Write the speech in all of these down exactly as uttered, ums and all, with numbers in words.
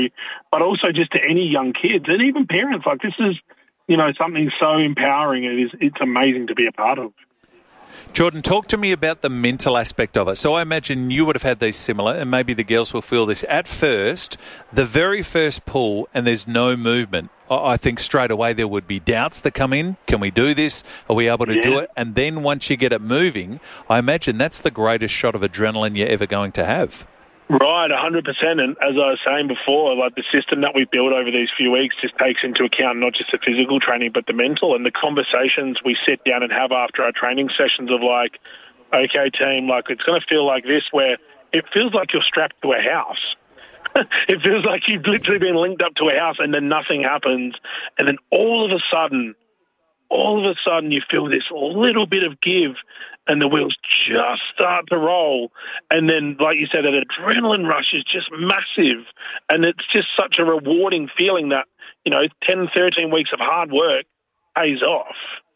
but also just to any young kids and even parents. Like, this is, you know, something so empowering. It is, it's amazing to be a part of. Jordan, talk to me about the mental aspect of it. So I imagine you would have had these similar, and maybe the girls will feel this. At first, the very first pull, and there's no movement, I think straight away there would be doubts that come in. Can we do this? Are we able to yeah. do it? And then once you get it moving, I imagine that's the greatest shot of adrenaline you're ever going to have. Right, one hundred percent. And as I was saying before, like, the system that we've built over these few weeks just takes into account not just the physical training, but the mental and the conversations we sit down and have after our training sessions of like, okay, team, like, it's going to feel like this, where it feels like you're strapped to a house. It feels like you've literally been linked up to a house and then nothing happens. And then all of a sudden, all of a sudden you feel this little bit of give and the wheels just start to roll. And then, like you said, that adrenaline rush is just massive. And it's just such a rewarding feeling that, you know, ten, thirteen weeks of hard work pays off.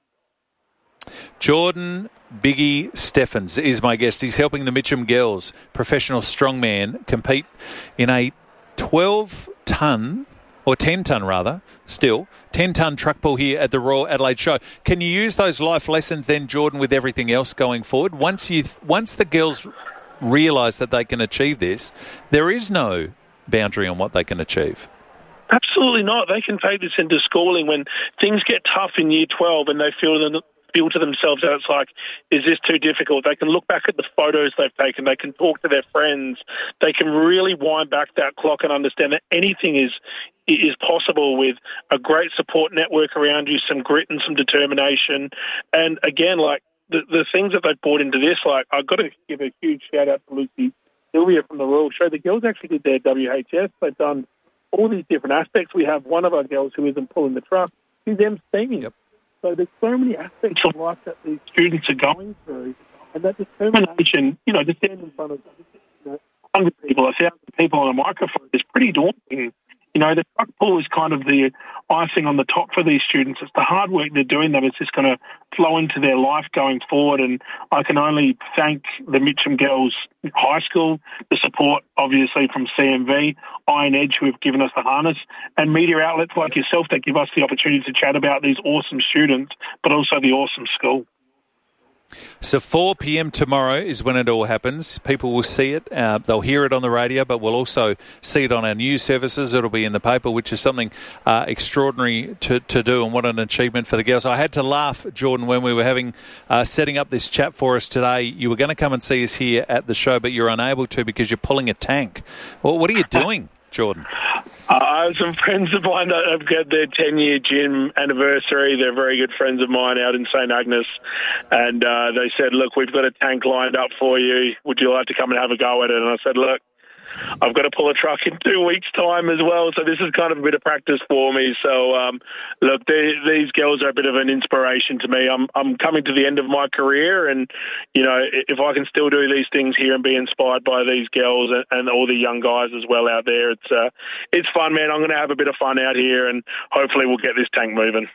Jordan Biggie Steffens is my guest. He's helping the Mitcham girls, professional strongman, compete in a twelve-tonne, or ten-tonne rather, still, ten-tonne truck pull here at the Royal Adelaide Show. Can you use those life lessons then, Jordan, with everything else going forward? Once you, once the girls realise that they can achieve this, there is no boundary on what they can achieve. Absolutely not. They can take this into schooling when things get tough in year twelve and they feel that feel to themselves that it's like, is this too difficult? They can look back at the photos they've taken. They can talk to their friends. They can really wind back that clock and understand that anything is is possible with a great support network around you, some grit and some determination. And again, like the, the things that they've brought into this, like I've got to give a huge shout out to Lucy Sylvia from the Royal Show. The girls actually did their W H S. They've done all these different aspects. We have one of our girls who isn't pulling the truck. She's emceeing. Yep. So there's so many aspects of life that these students are going through, and that determination, you know, to stand in front of you know, one hundred people, a thousand people on a microphone is pretty daunting. You know, the truck pull is kind of the icing on the top for these students. It's the hard work they're doing that is just going to flow into their life going forward. And I can only thank the Mitcham Girls High School, the support, obviously, from C M V, Iron Edge, who have given us the harness, and media outlets like yourself that give us the opportunity to chat about these awesome students, but also the awesome school. So four p.m. tomorrow is when it all happens. People will see it. Uh, they'll hear it on the radio, but we'll also see it on our news services. It'll be in the paper, which is something uh, extraordinary to, to do, and what an achievement for the girls. I had to laugh, Jordan, when we were having uh, setting up this chat for us today. You were going to come and see us here at the show, but you're unable to because you're pulling a tank. Well, what are you doing, Jordan? Uh, some friends of mine that have got their ten-year gym anniversary. They're very good friends of mine out in Saint Agnes. And uh, they said, look, we've got a tank lined up for you. Would you like to come and have a go at it? And I said, look, I've got to pull a truck in two weeks' time as well, so this is kind of a bit of practice for me. So, um, look, they, these girls are a bit of an inspiration to me. I'm I'm coming to the end of my career, and, you know, if I can still do these things here and be inspired by these girls and, and all the young guys as well out there, it's uh, it's fun, man. I'm going to have a bit of fun out here, and hopefully we'll get this tank moving.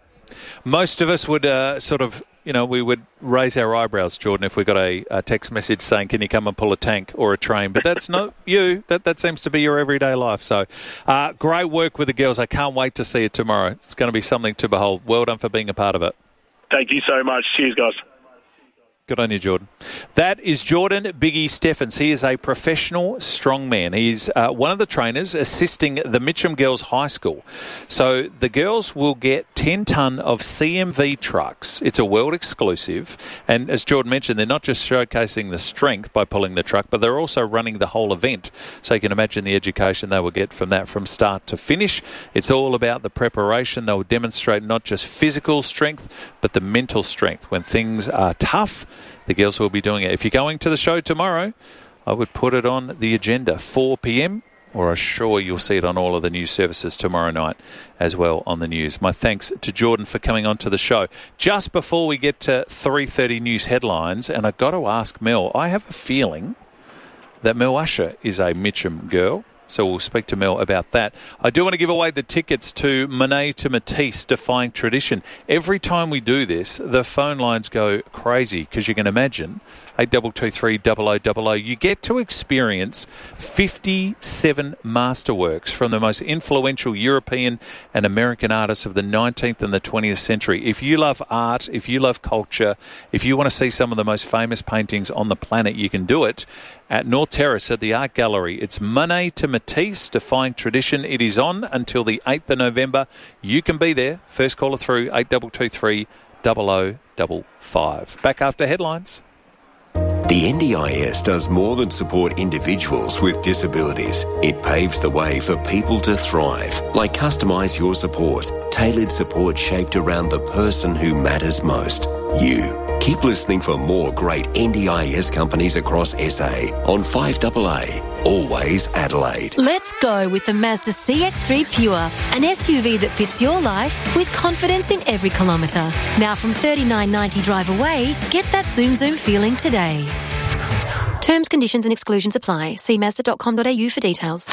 Most of us would uh, sort of, you know, we would raise our eyebrows, Jordan, if we got a, a text message saying, can you come and pull a tank or a train? But that's not you. That that seems to be your everyday life. So uh, great work with the girls. I can't wait to see it tomorrow. It's going to be something to behold. Well done for being a part of it. Thank you so much. Cheers, guys. Good on you, Jordan. That is Jordan Biggie Steffens. He is a professional strongman. He's uh, one of the trainers assisting the Mitcham Girls High School. So the girls will get ten tonne of C M V trucks. It's a world exclusive. And as Jordan mentioned, they're not just showcasing the strength by pulling the truck, but they're also running the whole event. So you can imagine the education they will get from that from start to finish. It's all about the preparation. They will demonstrate not just physical strength, but the mental strength. When things are tough, the girls will be doing it. If you're going to the show tomorrow, I would put it on the agenda, four p.m, or I'm sure you'll see it on all of the news services tomorrow night as well on the news. My thanks to Jordan for coming on to the show. Just before we get to three thirty news headlines, and I've got to ask Mel, I have a feeling that Mel Usher is a Mitcham girl. So we'll speak to Mel about that. I do want to give away the tickets to Monet to Matisse, Defying Tradition. Every time we do this, the phone lines go crazy because you can imagine eight two two three double oh double oh. You get to experience fifty-seven masterworks from the most influential European and American artists of the nineteenth and the twentieth century. If you love art, if you love culture, if you want to see some of the most famous paintings on the planet, you can do it at North Terrace at the Art Gallery. It's Monet to Matisse, Defying Tradition. It is on until the eighth of November. You can be there. First caller through, eight two two three double oh double five. Back after headlines. The N D I S does more than support individuals with disabilities. It paves the way for people to thrive, like Customise Your Support, tailored support shaped around the person who matters most, you. Keep listening for more great N D I S companies across S A on five A A, always Adelaide. Let's go with the Mazda C X three Pure, an S U V that fits your life with confidence in every kilometre. Now from thirty-nine ninety drive away, get that zoom zoom feeling today. Terms, conditions and exclusions apply. See mazda dot com dot a u for details.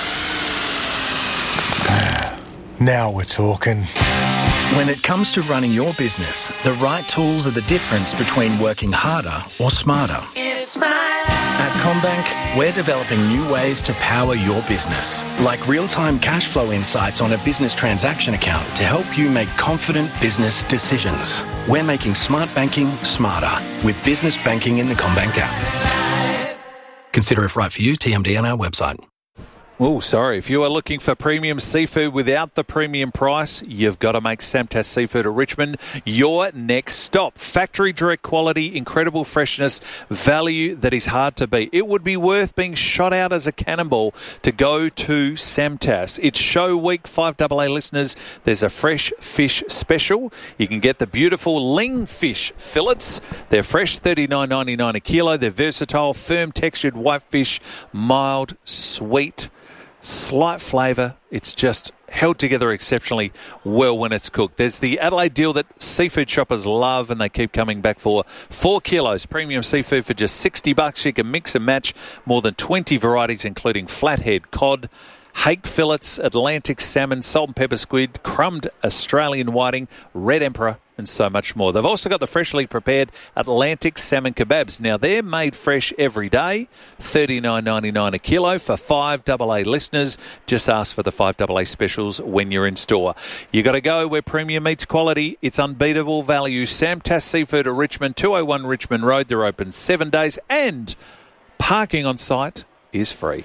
Now we're talking. When it comes to running your business, the right tools are the difference between working harder or smarter. It's smart. At CommBank, we're developing new ways to power your business, like real-time cash flow insights on a business transaction account to help you make confident business decisions. We're making smart banking smarter with business banking in the CommBank app. Consider if right for you, T M D on our website. Oh, sorry. If you are looking for premium seafood without the premium price, you've got to make Samtas Seafood at Richmond your next stop. Factory direct quality, incredible freshness, value that is hard to beat. It would be worth being shot out as a cannonball to go to Samtas. It's show week, five A A listeners. There's a fresh fish special. You can get the beautiful ling fish fillets. They're fresh, thirty-nine ninety-nine a kilo. They're versatile, firm textured white fish, mild, sweet, slight flavour. It's just held together exceptionally well when it's cooked. There's the Adelaide deal that seafood shoppers love and they keep coming back for. Four kilos premium seafood for just sixty bucks. You can mix and match more than twenty varieties, including flathead, cod, hake fillets, Atlantic salmon, salt and pepper squid, crumbed Australian whiting, red emperor, and so much more. They've also got the freshly prepared Atlantic salmon kebabs. Now, they're made fresh every day, thirty-nine ninety-nine a kilo for five A A listeners. Just ask for the five A A specials when you're in store. You got to go where premium meets quality. It's unbeatable value. Samtas Seafood at Richmond, two oh one Richmond Road. They're open seven days and parking on site is free.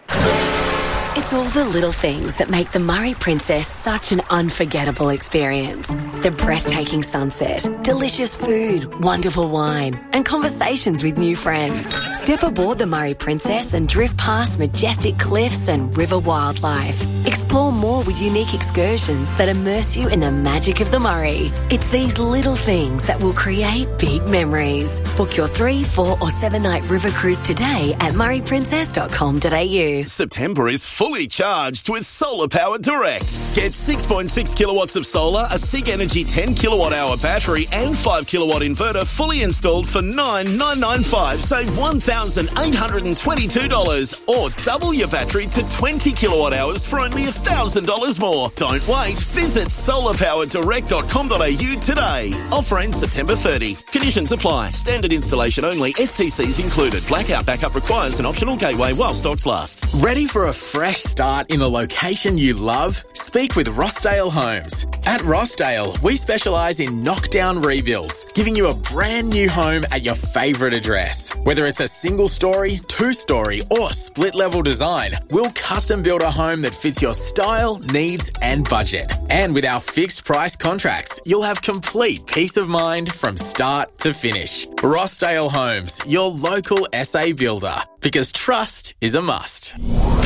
It's all the little things that make the Murray Princess such an unforgettable experience. The breathtaking sunset, delicious food, wonderful wine, and conversations with new friends. Step aboard the Murray Princess and drift past majestic cliffs and river wildlife. Explore more with unique excursions that immerse you in the magic of the Murray. It's these little things that will create big memories. Book your three, four or seven night river cruise today at murray princess dot com dot a u. September is fully charged with Solar Power Direct. Get six point six kilowatts of solar, a SIG Energy ten kilowatt hour battery and five kilowatt inverter fully installed for nine thousand nine hundred ninety-five dollars. Save one thousand eight hundred twenty-two dollars or double your battery to twenty kilowatt hours for only one thousand dollars more. Don't wait. Visit solar power direct dot com dot a u today. Offer ends September thirtieth. Conditions apply. Standard installation only. S T Cs included. Blackout backup requires an optional gateway while stocks last. Ready for a fresh start in a location you love? Speak with Rossdale Homes. At Rossdale, we specialise in knockdown rebuilds, giving you a brand new home at your favourite address. Whether it's a single story, two story or split level design, we'll custom build a home that fits your style, needs and budget. And with our fixed price contracts, you'll have complete peace of mind from start to finish. Rossdale Homes, your local S A builder, because trust is a must.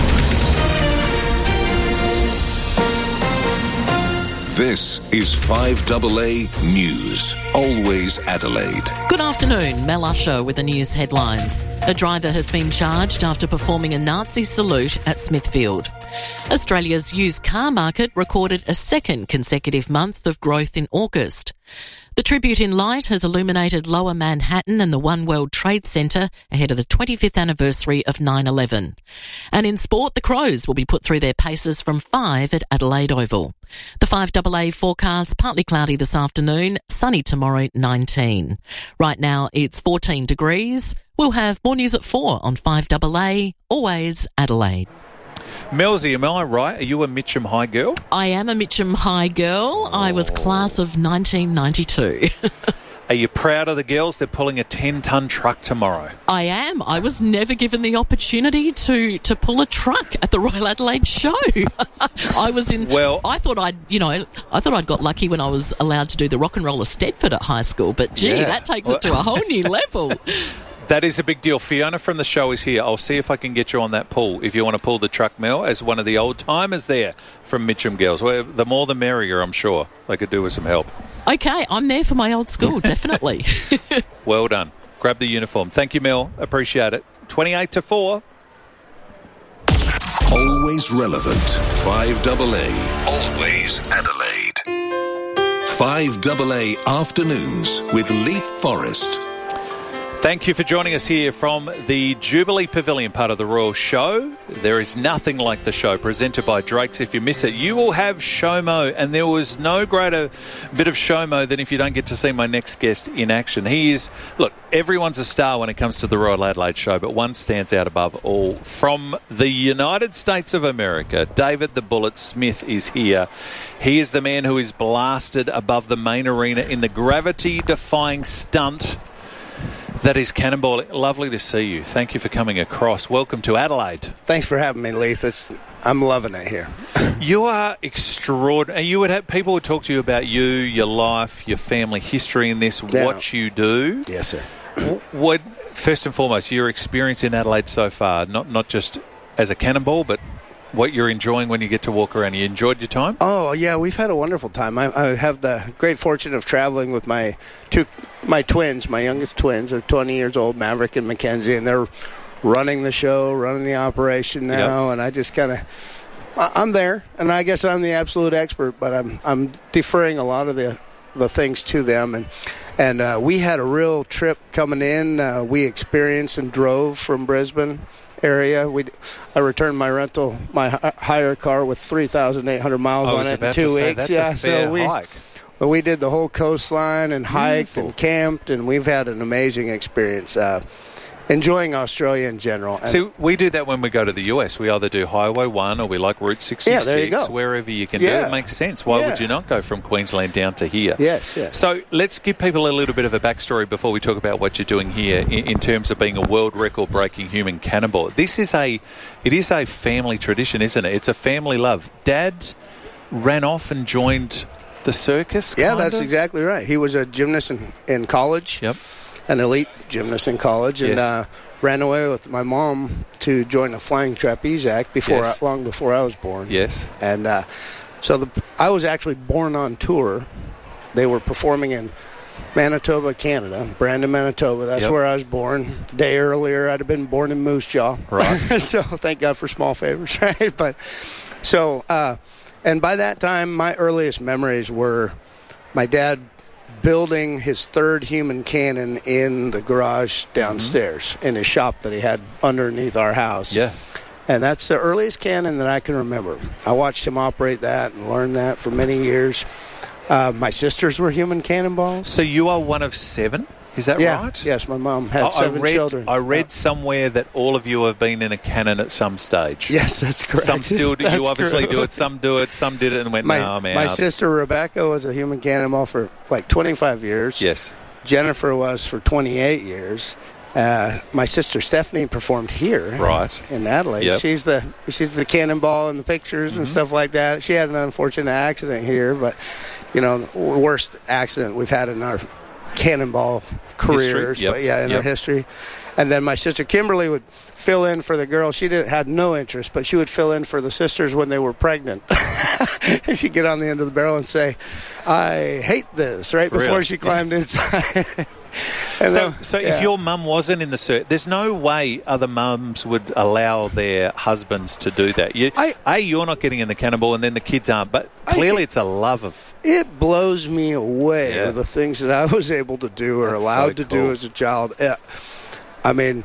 This is five A A News, always Adelaide. Good afternoon, Mel Usher with the news headlines. A driver has been charged after performing a Nazi salute at Smithfield. Australia's used car market recorded a second consecutive month of growth in August. The tribute in light has illuminated Lower Manhattan and the One World Trade Centre ahead of the twenty-fifth anniversary of nine eleven. And in sport, the Crows will be put through their paces from five at Adelaide Oval. The five A A forecast, partly cloudy this afternoon, sunny tomorrow, nineteen. Right now it's fourteen degrees. We'll have more news at four on five A A, always Adelaide. Melzy, am I right? Are you a Mitcham High girl? I am a Mitcham High girl. I was class of nineteen ninety-two. Are you proud of the girls? They're pulling a ten-tonne truck tomorrow. I am. I was never given the opportunity to, to pull a truck at the Royal Adelaide Show. I was in. Well, I thought I'd, you know, I thought I'd got lucky when I was allowed to do the Rock and Roller Stedford at high school. But gee, yeah. that takes well, it to a whole new level. That is a big deal. Fiona from the show is here. I'll see if I can get you on that pull if you want to pull the truck, Mel, as one of the old timers there from Mitcham Girls. Well, the more the merrier, I'm sure. They could do with some help. Okay, I'm there for my old school, definitely. Well done. Grab the uniform. Thank you, Mel. Appreciate it. twenty-eight to four. Always relevant. five A A. Always Adelaide. five A A Afternoons with Leith Forrest. Thank you for joining us here from the Jubilee Pavilion, part of the Royal Show. There is nothing like the show presented by Drake's. If you miss it, you will have Showmo, and there was no greater bit of Showmo than if you don't get to see my next guest in action. He is, look, everyone's a star when it comes to the Royal Adelaide Show, but one stands out above all. From the United States of America, David the Bullet Smith is here. He is the man who is blasted above the main arena in the gravity-defying stunt that is cannonballing. Lovely to see you. Thank you for coming across. Welcome to Adelaide. Thanks for having me, Leith. It's, I'm loving it here. You are extraordinary. You would have, people would talk to you about you, your life, your family history in this, yeah. what you do. Yes, sir. What, first and foremost, your experience in Adelaide so far, not not just as a cannonball, but what you're enjoying when you get to walk around. You enjoyed your time? Oh, yeah, we've had a wonderful time. I, I have the great fortune of traveling with my two, my twins, my youngest twins. They're twenty years old, Maverick and Mackenzie, and they're running the show, running the operation now, yep. and I just kind of, I'm there, and I guess I'm the absolute expert, but I'm I'm deferring a lot of the the things to them, and and uh, we had a real trip coming in. Uh, we experienced and drove from Brisbane area. We, I returned my rental, my hire car with three thousand eight hundred miles on it in two say, weeks. That's yeah, a fair so we, hike. Well, we did the whole coastline and hiked Beautiful. and camped, and we've had an amazing experience. Uh, enjoying Australia in general. And See, we do that when we go to the U S. We either do Highway one or we like Route sixty-six. Yeah, there you go. Wherever you can yeah. do it makes sense. Why yeah. would you not go from Queensland down to here? Yes, yes. So let's give people a little bit of a backstory before we talk about what you're doing here in, in terms of being a world record-breaking human cannonball. This is a, it is a family tradition, isn't it? It's a family love. Dad ran off and joined the circus. Yeah, kinda? that's exactly right. He was a gymnast in, in college. Yep. An elite gymnast in college, and yes. uh, ran away with my mom to join the Flying Trapeze Act before yes. I, long before I was born. Yes. And uh, so the, I was actually born on tour. They were performing in Manitoba, Canada, Brandon, Manitoba. That's yep. where I was born. A day earlier, I'd have been born in Moose Jaw. Right. So thank God for small favors, right? But so, uh, and by that time, my earliest memories were my dad building his third human cannon in the garage downstairs mm-hmm. in his shop that he had underneath our house. Yeah. And that's the earliest cannon that I can remember. I watched him operate that and learned that for many years. Uh, my sisters were human cannonballs. So you are one of seven? Is that yeah. right? Yes, my mom had I, seven I read, children. I read yeah. somewhere that all of you have been in a cannon at some stage. Yes, that's correct. Some still do. That's You obviously correct. do it. Some do it. Some did it and went, my, no, I'm out. My sister Rebecca was a human cannonball for like twenty-five years. Yes. Jennifer was for twenty-eight years. Uh, my sister Stephanie performed here, right, in Adelaide. Yep. She's the she's the cannonball in the pictures mm-hmm. and stuff like that. She had an unfortunate accident here, but you know, the worst accident we've had in our cannonball careers, yep. but yeah, in yep. our history. And then my sister Kimberly would fill in for the girls. She didn't had no interest, but she would fill in for the sisters when they were pregnant. And she'd get on the end of the barrel and say, "I hate this," right before really? she climbed inside. And so, then, so yeah. if your mum wasn't in the cert, there's no way other mums would allow their husbands to do that. You, I, a, you're not getting in the cannonball, and then the kids aren't. But clearly, I, it's a love of. It blows me away Yeah. the things that I was able to do or That's allowed so to cool. do as a child. Yeah. I mean,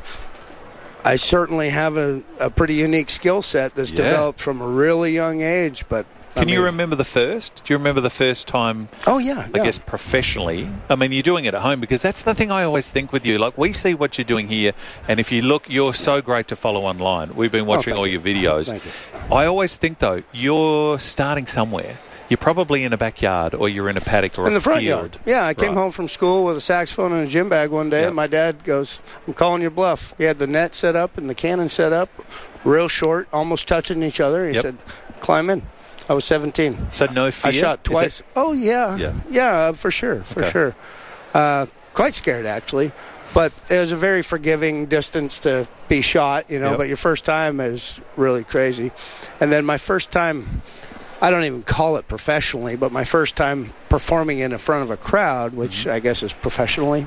I certainly have a, a pretty unique skill set that's Yeah. developed from a really young age, but. Can I mean, you remember the first? Do you remember the first time? Oh, yeah. I yeah. guess professionally. I mean, you're doing it at home because that's the thing I always think with you. Like, we see what you're doing here, and if you look, you're so great to follow online. We've been watching Oh, all you. your videos. Thank you. I always think, though, you're starting somewhere. You're probably in a backyard or you're in a paddock or in a the front field. yard. Yeah, I came Right. home from school with a saxophone and a gym bag one day, Yep. and my dad goes, I'm calling your bluff. He had the net set up and the cannon set up, real short, almost touching each other. He Yep. said, climb in. I was seventeen. So no fear? I shot Is twice. it- Oh, yeah. Yeah. Yeah, for sure, for Okay. sure. Uh, quite scared, actually. But it was a very forgiving distance to be shot, you know, Yep. but your first time is really crazy. And then my first time, I don't even call it professionally, but my first time performing in front of a crowd, which Mm-hmm. I guess is professionally,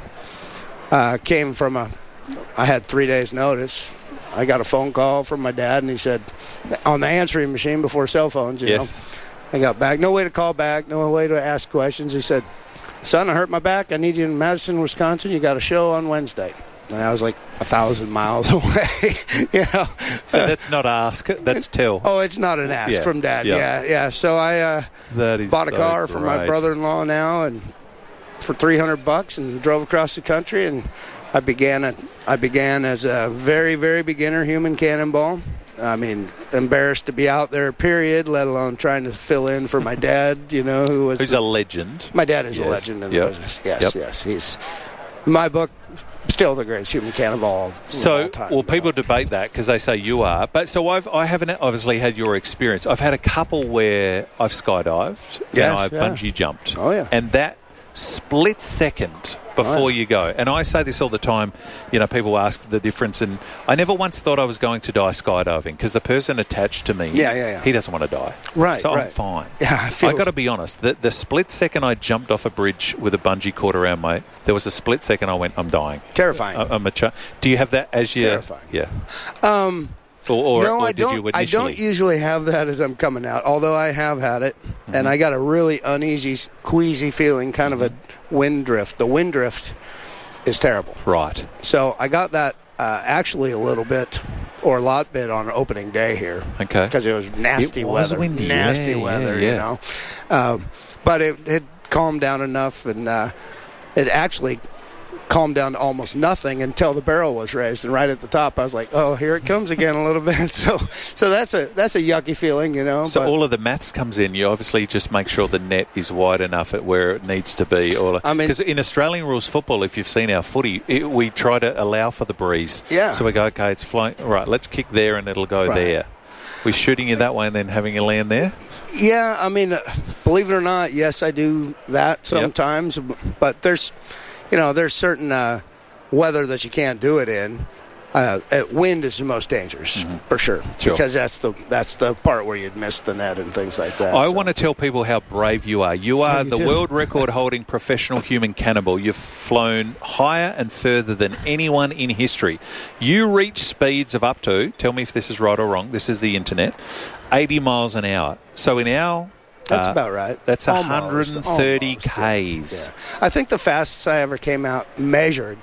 uh, came from a, I had three days' notice. I got a phone call from my dad, and he said, on the answering machine before cell phones, you Yes. know. I got back. No way to call back. No way to ask questions. He said, son, I hurt my back. I need you in Madison, Wisconsin. You got a show on Wednesday. And I was like a thousand miles away. you know? So that's not ask, that's tell. Oh, it's not an ask Yeah. from Dad. Yeah. Yeah, yeah. So I uh, That is bought a so car for my great. brother-in-law now, and for three hundred bucks, and drove across the country. And I began a, I began as a very, very beginner human cannonball. I mean, embarrassed to be out there, period, let alone trying to fill in for my dad, you know, who was... Who's a legend. My dad is Yes. a legend in Yep. the business. Yes, Yep. yes. He's, my book, still the greatest human cannonball of So, all time. well, people debate that because they say you are. But so I've, I haven't obviously had your experience. I've had a couple where I've skydived Yes, and I've yeah. bungee jumped. Oh, yeah. And that split second before Oh, yeah. you go. And I say this all the time. You know, people ask the difference. And I never once thought I was going to die skydiving because the person attached to me, Yeah, yeah, yeah. he doesn't want to die. Right, So I'm right. fine. Yeah, I feel- I got to be honest. The, the split second I jumped off a bridge with a bungee cord around my, there was a split second I went, I'm dying. Terrifying. I, I'm a ch- Do you have that as your... Terrifying. Yeah. Um, Or, or, no, or I did don't. you I initially? don't usually have that as I'm coming out. Although I have had it, Mm-hmm. and I got a really uneasy, queasy feeling, kind of a wind drift. The wind drift is terrible. Right. So I got that uh, actually a little bit, or a lot bit, on opening day here. Okay. Because it was nasty It was weather. windy. Nasty Yeah, yeah, weather, yeah. you know. Um, but it it calmed down enough, and uh, it actually calmed down to almost nothing until the barrel was raised, and right at the top I was like, oh, here it comes again a little bit. So so that's a that's a yucky feeling, you know. So but all of the maths comes in. You obviously just make sure the net is wide enough at where it needs to be. Or I mean- because in Australian rules football, if you've seen our footy, it, we try to allow for the breeze. Yeah. So we go, okay, it's flying. All right, let's kick there, and it'll go Right. there. We're shooting you that way, and then having you land there. yeah, I mean, uh, believe it or not, yes, I do that sometimes. But there's, you know, there's certain uh, weather that you can't do it in. Uh, uh, wind is the most dangerous, for sure, Sure. because that's the that's the part where you'd miss the net and things like that. I so. want to tell people how brave you are. You are you the do. world record holding professional human cannibal. You've flown higher and further than anyone in history. You reach speeds of up to, tell me if this is right or wrong, this is the internet, eighty miles an hour. So in our... That's uh, about right. That's Almost, one hundred thirty almost, kays. Yeah. I think the fastest I ever came out measured,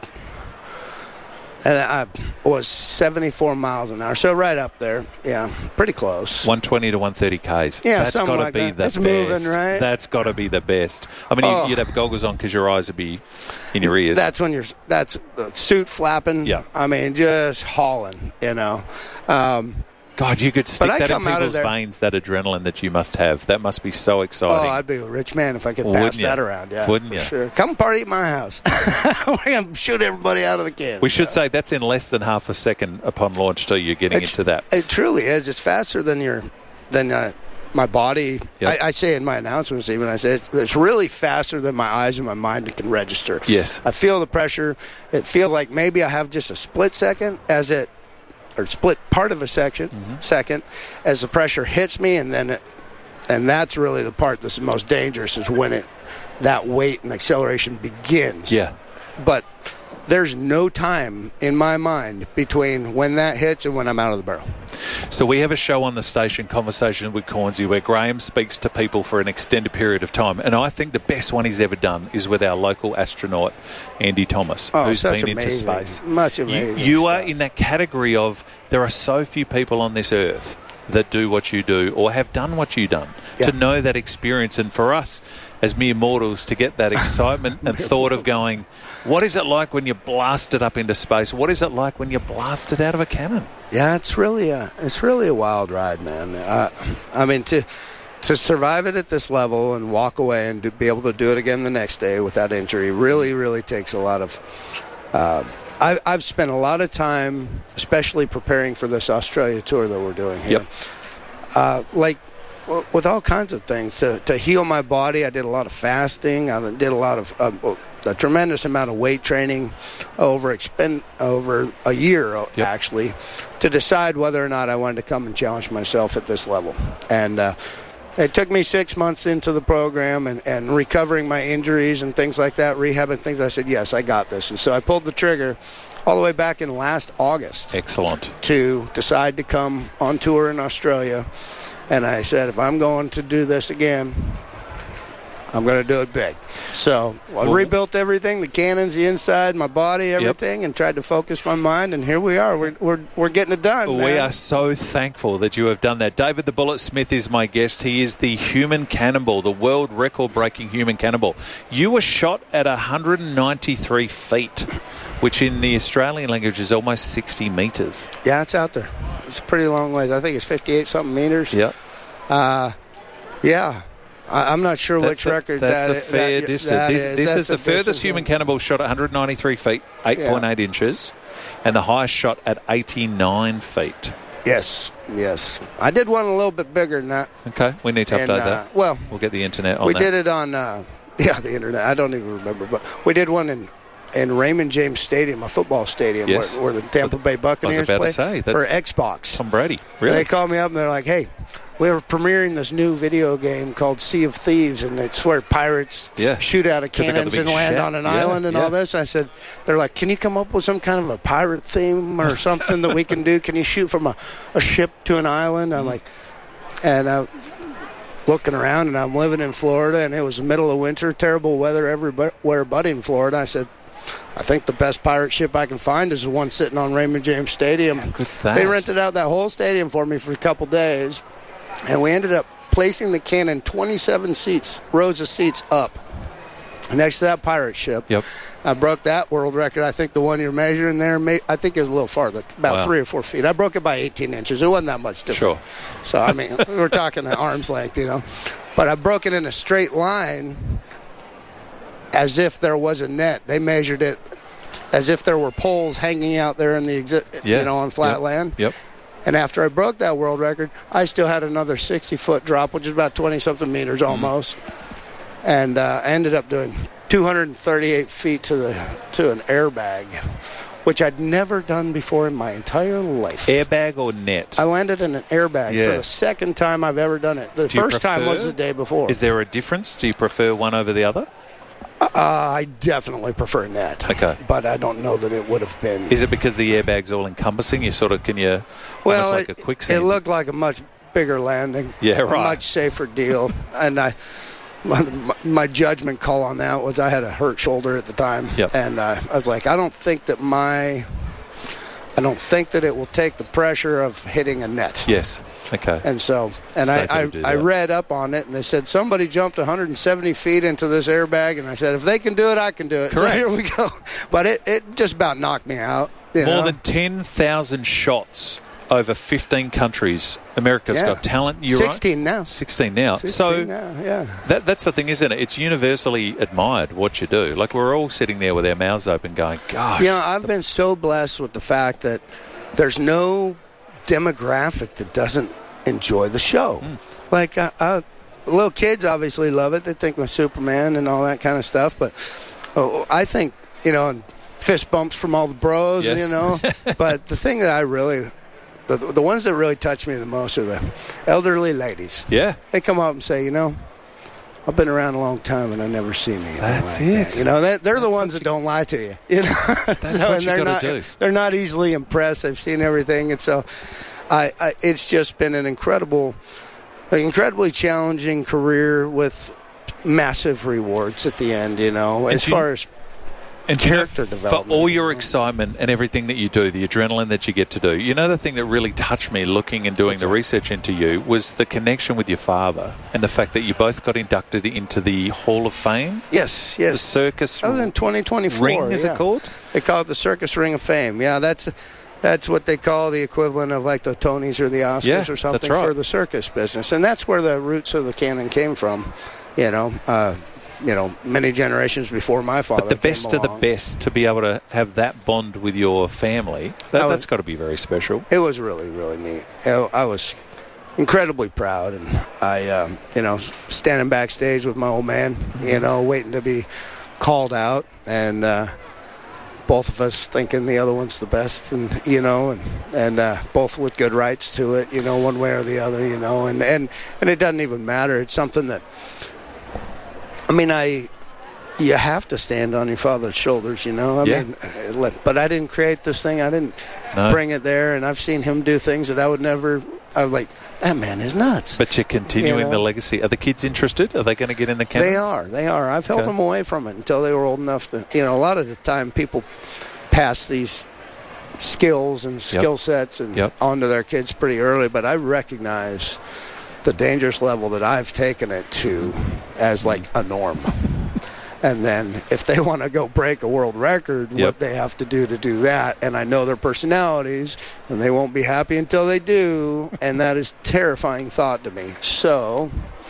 and I was seventy-four miles an hour. So right up there. Yeah, pretty close. one twenty to one thirty kays. Yeah, That's something got to like be that. the It's best. moving, right? That's got to be the best. I mean, Oh. you, you'd have goggles on because your eyes would be in your ears. That's when you're, that's the suit flapping. Yeah. I mean, just hauling, you know. Um, God, you could stick I that in come out of people's there- veins, that adrenaline that you must have. That must be so exciting. oh, I'd be a rich man if I could Wouldn't pass ya? that around. Yeah, Wouldn't for ya? sure. Come party at my house. We're going to shoot everybody out of the can. We should say that's in less than half a second upon launch till you're getting It- into that. It truly is. It's faster than your, than uh, my body. Yep. I, I say in my announcements, even I say it's, it's really faster than my eyes and my mind can register. Yes. I feel the pressure. It feels like maybe I have just a split second as it, or split part of a section Mm-hmm. second as the pressure hits me, and then it, and that's really the part that's the most dangerous is when it that weight and acceleration begins. Yeah. but there's no time in my mind between when that hits and when I'm out of the barrel. So we have a show on the station, Conversation with Cornsey, where Graham speaks to people for an extended period of time. And I think the best one he's ever done is with our local astronaut, Andy Thomas, oh, who's such been amazing, into space. Much amazing You, you stuff. are in that category of there are so few people on this earth that do what you do or have done what you've done, yeah. to know that experience. And for us as mere mortals to get that excitement and thought of going, what is it like when you're blasted up into space? What is it like when you're blasted out of a cannon? Yeah, it's really a it's really a wild ride, man. Uh, I mean, to to survive it at this level and walk away and to be able to do it again the next day without injury really, really takes a lot of. Uh, I, I've spent a lot of time, especially preparing for this Australia tour that we're doing here. Yep. Uh, like. With all kinds of things to, to heal my body, I did a lot of fasting. I did a lot of uh, a tremendous amount of weight training over expend over a year yep. actually, to decide whether or not I wanted to come and challenge myself at this level. And uh, it took me six months into the program and, and recovering my injuries and things like that, rehabbing things. I said, yes, I got this. And so I pulled the trigger all the way back in last August. Excellent. To decide to come on tour in Australia. And I said, if I'm going to do this again, I'm going to do it big. So I well, rebuilt everything, the cannons, the inside, my body, everything, yep. and tried to focus my mind. And here we are. We're we're, we're getting it done. We man. are so thankful that you have done that. David the Bullet Smith is my guest. He is the human cannonball, the world record-breaking human cannonball. You were shot at one hundred ninety-three feet, which in the Australian language is almost sixty metres. Yeah, it's out there. It's a pretty long ways. I think it's fifty-eight something meters. Yeah. Uh, yeah. I, I'm not sure that's which a, record that's that a fair that, distance. that this is, this is the furthest distance. human cannonball shot at one hundred ninety-three feet, eight point eight yeah. inches, and the highest shot at eighty-nine feet. Yes, yes. I did one a little bit bigger than that. Okay, we need to update and, uh, that. Well, we'll get the internet on we that. We did it on, uh, yeah, the internet. I don't even remember, but we did one in in Raymond James Stadium, a football stadium, yes. where, where the Tampa Bay Buccaneers I play, was about to say, for Xbox. Tom Brady, really? And they called me up and they're like, hey, we were premiering this new video game called Sea of Thieves, and it's where pirates yeah. shoot out of cannons and land shit. on an yeah, island and yeah. all this. I said, they're like, can you come up with some kind of a pirate theme or something that we can do? Can you shoot from a, a ship to an island? I'm like, and I'm looking around, and I'm living in Florida, and it was the middle of winter, terrible weather everywhere but in Florida. I said, I think the best pirate ship I can find is the one sitting on Raymond James Stadium. What's that? They rented out that whole stadium for me for a couple days, and we ended up placing the cannon twenty-seven seats, rows of seats up next to that pirate ship. Yep. I broke that world record. I think the one you're measuring there, I think it was a little farther, about wow. three or four feet. I broke it by eighteen inches. It wasn't that much different. Sure. So, I mean, we're talking at arm's length, you know. But I broke it in a straight line as if there was a net. They measured it as if there were poles hanging out there in the exi- yeah. you know, on flat yep. land. Yep. And after I broke that world record, I still had another sixty-foot drop, which is about twenty-something meters mm-hmm. almost. And uh, I ended up doing two hundred thirty-eight feet to the to an airbag, which I'd never done before in my entire life. Airbag or net? I landed in an airbag yeah. for the second time I've ever done it. The Do first time prefer, was the day before. Is there a difference? Do you prefer one over the other? Uh, I definitely prefer net. Okay. But I don't know that it would have been. Is it because the airbag's all encompassing? You sort of, can you, well, almost like it, a quicksand? It looked like a much bigger landing. Yeah, right. A much safer deal. And I, my, my judgment call on that was I had a hurt shoulder at the time. Yep. And uh, I was like, I don't think that my... I don't think that it will take the pressure of hitting a net. Yes. Okay. And so, and I, I, I read up on it, and they said somebody jumped one hundred seventy feet into this airbag, and I said, if they can do it, I can do it. Correct. So here we go. But it, it just about knocked me out. You More know? than ten thousand shots over fifteen countries. America's yeah. Got Talent. You're sixteen right? now. sixteen now. sixteen so now, yeah. That, that's the thing, isn't it? It's universally admired what you do. Like, we're all sitting there with our mouths open going, gosh. You know, I've the- been so blessed with the fact that there's no demographic that doesn't enjoy the show. Mm. Like, uh, uh, little kids obviously love it. They think we're Superman and all that kind of stuff. But oh, I think, you know, and fist bumps from all the bros, yes. you know. But the thing that I really, the, the ones that really touch me the most are the elderly ladies. Yeah. They come up and say, you know, I've been around a long time, and I never seen anything That's like it. that. You know, that, they're That's the ones that don't lie to you. You know, That's so, what and you they're got not, to do. They're not easily impressed. They've seen everything, and so I, I it's just been an incredible, an incredibly challenging career with massive rewards at the end. You know, And as you- far as And you know, character development. for all your excitement and everything that you do, the adrenaline that you get to do, you know, the thing that really touched me looking and doing the research into you was the connection with your father and the fact that you both got inducted into the Hall of Fame. Yes, yes. The Circus That was in twenty twenty-four. Ring, is yeah. it called? They call it the Circus Ring of Fame. Yeah, that's that's what they call the equivalent of like the Tonys or the Oscars Yeah, or that's something right. for the circus business. And that's where the roots of the canon came from, you know. Uh, you know, many generations before my father But the came best of the along. best to be able to have that bond with your family, that, I was- that's got to be very special. It was really, really neat. I I was incredibly proud, and I, um, you know, standing backstage with my old man, you know, waiting to be called out, and uh, both of us thinking the other one's the best, and you know, and and uh, both with good rights to it, you know, one way or the other, you know, and and and it doesn't even matter. It's something that, I mean, I. You have to stand on your father's shoulders, you know. I Yeah. mean, uh, let- but I didn't create this thing. I didn't No. bring it there, and I've seen him do things that I would never. I was like, that man is nuts. But you're continuing You know? the legacy. Are the kids interested? Are they going to get in the cannons? They are. They are. I've held Okay. them away from it until they were old enough to. You know, a lot of the time people pass these skills and skill sets and Yep. onto their kids pretty early, but I recognize the dangerous level that I've taken it to as like a norm. And then if they want to go break a world record, Yep. what they have to do to do that. And I know their personalities, and they won't be happy until they do. And that is a terrifying thought to me. So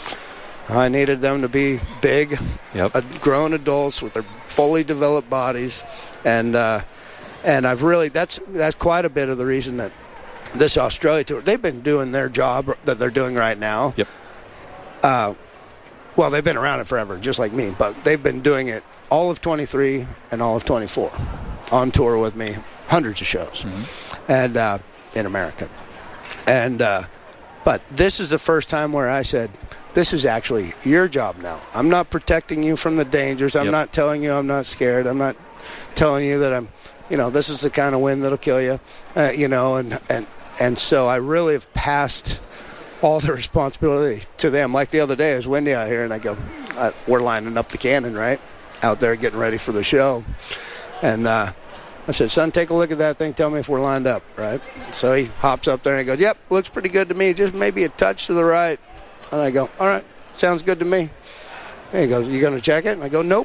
I needed them to be big, Yep. uh, grown adults with their fully developed bodies. And uh, and I've really, that's that's quite a bit of the reason that this Australia tour, they've been doing their job that they're doing right now. Yep. Uh, well, they've been around it forever, just like me, but they've been doing it all of twenty-three and all of twenty-four on tour with me, hundreds of shows, and uh, in America. And uh, but this is the first time where I said, this is actually your job now. I'm not protecting you from the dangers. I'm Yep. not telling you I'm not scared. I'm not telling you that I'm, you know, this is the kind of wind that'll kill you, uh, you know, and, and, and so I really have passed all the responsibility to them. Like the other day, it was windy out here, and I go, uh, we're lining up the cannon, right, out there getting ready for the show. And uh, I said, son, take a look at that thing. Tell me if we're lined up, right? So he hops up there and he goes, yep, looks pretty good to me. Just maybe a touch to the right. And I go, all right, sounds good to me. And he goes, you going to check it? And I go, nope.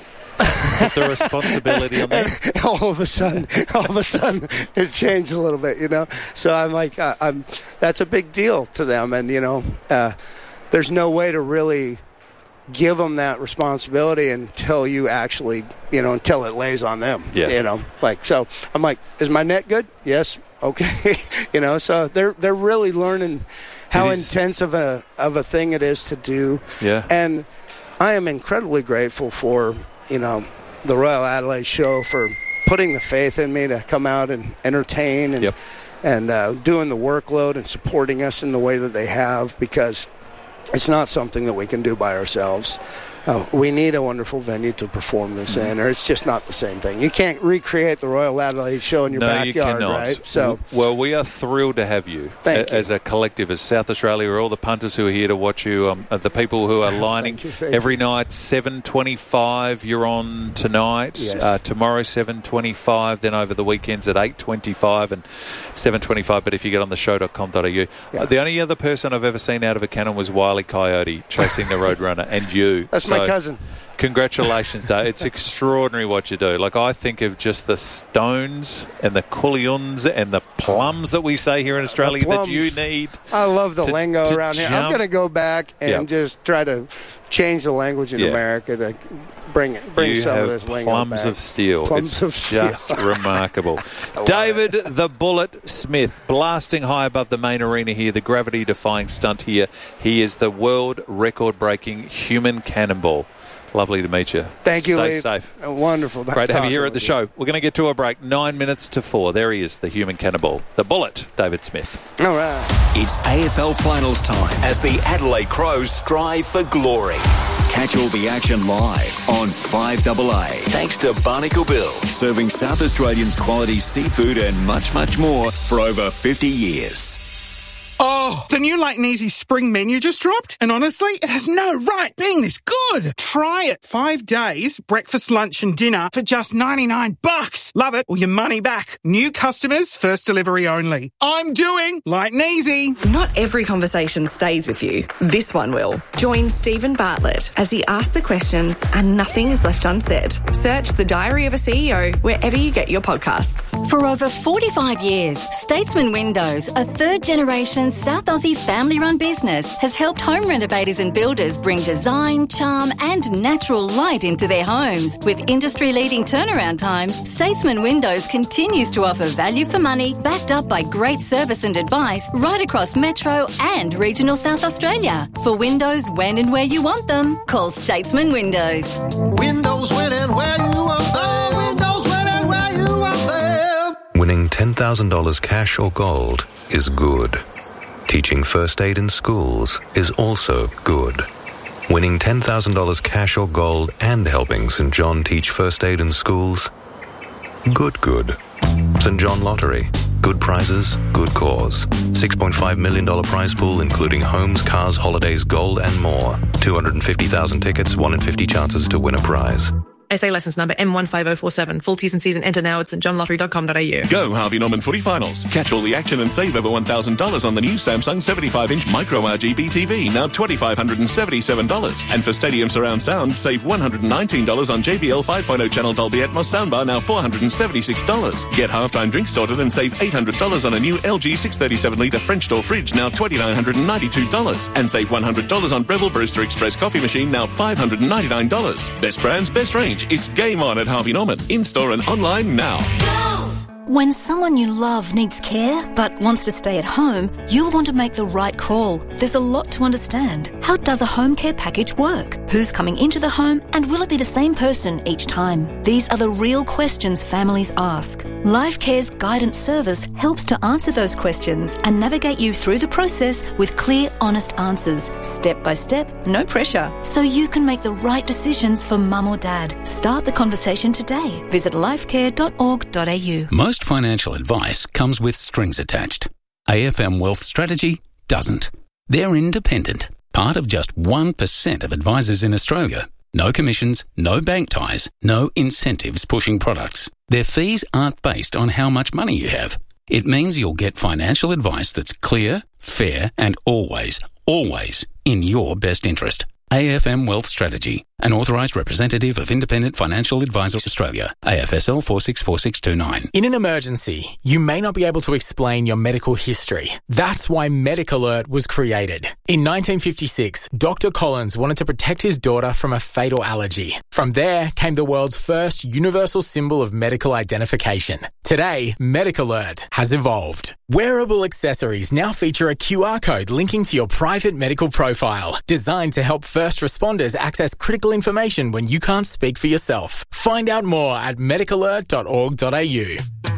Put the responsibility on them. all of a sudden, all of a sudden, it changed a little bit, you know. So I'm like, uh, I'm. That's a big deal to them, and you know, uh, there's no way to really give them that responsibility until you actually, you know, until it lays on them. Yeah. You know, like so. I'm like, is my net good? Yes. Okay. you know, so they're they're really learning how It is- intense of a of a thing it is to do. Yeah. And I am incredibly grateful for, you know, the Royal Adelaide Show for putting the faith in me to come out and entertain and Yep. and uh, doing the workload and supporting us in the way that they have, because it's not something that we can do by ourselves. Uh, we need a wonderful venue to perform this in, or it's just not the same thing. You can't recreate the Royal Adelaide Show in your no, backyard, you cannot. right? So, well, we are thrilled to have you, Thank a- as a collective, as South Australia, all the punters who are here to watch you, um, the people who are lining Thank you, thank every night, seven twenty-five, you're on tonight, Yes. uh, tomorrow seven twenty-five, then over the weekends at eight twenty-five and seven twenty-five, but if you get on the show dot com dot a u. Yeah. Uh, the only other person I've ever seen out of a cannon was Wile E. Coyote chasing the Roadrunner, and you. that's my So- cousin. Congratulations, Dave. It's extraordinary what you do. Like, I think of just the stones and the coulions and the plums that we say here in Australia that you plums. need. I love the to- lingo to around here. I'm jump. going to go back and Yep. just try to change the language in Yeah. America to bring bring you some have of this lingo plums back. of steel. Plums it's of steel. just remarkable. love David the Bullet Smith, blasting high above the main arena here, the gravity-defying stunt here. He is the world record-breaking human cannonball. Lovely to meet you. Thank you, Stay Lee. safe. Uh, Wonderful. Great to have you talking here at the with show. We're going to get to a break. Nine minutes to four. There he is, the human cannonball. The Bullet, David Smith. All right. It's A F L finals time as the Adelaide Crows strive for glory. Catch all the action live on five A A. Thanks to Barnacle Bill, serving South Australians quality seafood and much, much more for over fifty years. Oh, the new Light and Easy spring menu just dropped, and honestly, it has no right being this good. Try it. Five days, breakfast, lunch and dinner for just ninety-nine bucks. Love it or your money back. New customers, first delivery only. I'm doing Light and Easy. Not every conversation stays with you. This one will. Join Stephen Bartlett as he asks the questions and nothing is left unsaid. Search The Diary of a C E O wherever you get your podcasts. For over forty-five years, Statesman Windows, a third-generation South Aussie family-run business, has helped home renovators and builders bring design, charm and natural light into their homes. With industry-leading turnaround times, Statesman Windows continues to offer value for money, backed up by great service and advice right across Metro and regional South Australia. For windows when and where you want them, call Statesman Windows. Windows when and where you want them. Windows when and where you want them. Winning ten thousand dollars cash or gold is good. Teaching first aid in schools is also good. Winning ten thousand dollars cash or gold and helping St John teach first aid in schools? Good, good. St John Lottery. Good prizes, good cause. six point five million dollars prize pool including homes, cars, holidays, gold and more. two hundred fifty thousand tickets, one in fifty chances to win a prize. S A licence number M one five oh four seven. Full T's and C's and enter now at st john lottery dot com dot a u. Go Harvey Norman Footy Finals. Catch all the action and save over one thousand dollars on the new Samsung seventy-five inch Micro R G B T V, now two thousand five hundred seventy-seven dollars. And for Stadium Surround Sound, save one hundred nineteen dollars on J B L five point oh channel Dolby Atmos soundbar, now four hundred seventy-six dollars. Get halftime drinks sorted and save eight hundred dollars on a new L G six thirty-seven litre French door fridge, now two thousand nine hundred ninety-two dollars. And save one hundred dollars on Breville Brewster Express coffee machine, now five hundred ninety-nine dollars. Best brands, best range. It's game on at Harvey Norman. In-store and online now. When someone you love needs care but wants to stay at home, you'll want to make the right call. There's a lot to understand. How does a home care package work? Who's coming into the home and will it be the same person each time? These are the real questions families ask. LifeCare's guidance service helps to answer those questions and navigate you through the process with clear, honest answers, step by step, no pressure, so you can make the right decisions for mum or dad. Start the conversation today. Visit lifecare dot org dot a u. Most financial advice comes with strings attached. A F M Wealth Strategy doesn't. They're independent, part of just one percent of advisors in Australia. No commissions, no bank ties, no incentives pushing products. Their fees aren't based on how much money you have. It means you'll get financial advice that's clear, fair, and always, always in your best interest. A F M Wealth Strategy, an authorised representative of Independent Financial Advisors Australia, A F S L four six four six two nine. In an emergency, you may not be able to explain your medical history. That's why MedicAlert was created. In nineteen fifty-six, Doctor Collins wanted to protect his daughter from a fatal allergy. From there came the world's first universal symbol of medical identification. Today, MedicAlert has evolved. Wearable accessories now feature a Q R code linking to your private medical profile, designed to help first responders access critical information when you can't speak for yourself. Find out more at medic alert dot org dot a u.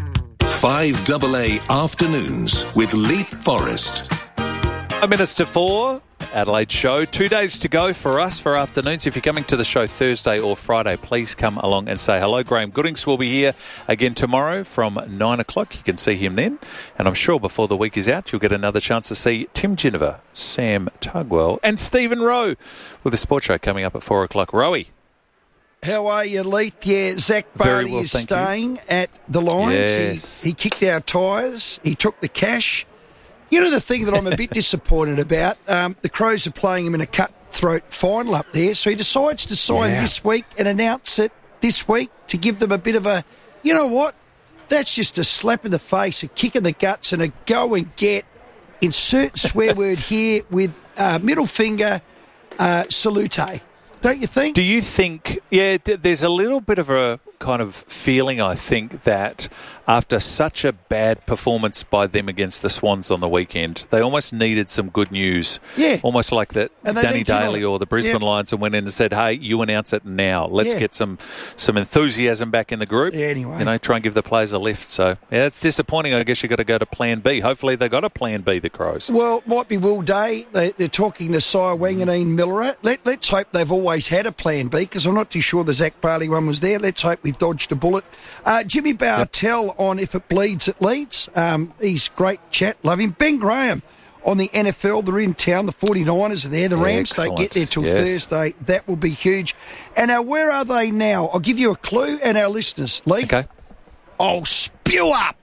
five A A Afternoons with Leap Forest. A minutes to four, Adelaide show. Two days to go for us for afternoons. If you're coming to the show Thursday or Friday, please come along and say hello. Graham Goodings will be here again tomorrow from nine o'clock. You can see him then. And I'm sure before the week is out, you'll get another chance to see Tim Ginniver, Sam Tugwell and Stephen Rowe with the sports show coming up at four o'clock. Rowie. How are you, Leith? Yeah, Zach Barley well, is staying you. at the Lions. Yes. He, he kicked our tyres. He took the cash. You know the thing that I'm a bit disappointed about? Um, the Crows are playing him in a cutthroat final up there, so he decides to sign yeah. this week and announce it this week to give them a bit of a, you know what? That's just a slap in the face, a kick in the guts and a go and get, insert swear word here with uh, middle finger uh, salute. Don't you think? Do you think, yeah, there's a little bit of a kind of feeling, I think, that after such a bad performance by them against the Swans on the weekend, they almost needed some good news. Yeah. Almost like that Danny Daly or the Brisbane Yep. Lions and went in and said, hey, you announce it now. Let's Yeah. get some, some enthusiasm back in the group. Yeah, anyway. You know, try and give the players a lift. So, yeah, it's disappointing. I guess you've got to go to plan B. Hopefully they got a plan B, the Crows. Well, it might be Will Day. They, they're talking to Sia Wang and Ian Miller. Let, let's hope they've always had a plan B, because I'm not too sure the Zach Barley one was there. Let's hope we've dodged a bullet. Uh, Jimmy Bartell yep. on If It Bleeds, It Leads. Um, he's great chat. Love him. Ben Graham on the N F L. They're in town. The forty-niners are there. The Rams Excellent. don't get there till yes. Thursday. That will be huge. And now, where are they now? I'll give you a clue, and our listeners. Lee? Okay. Oh, spew up.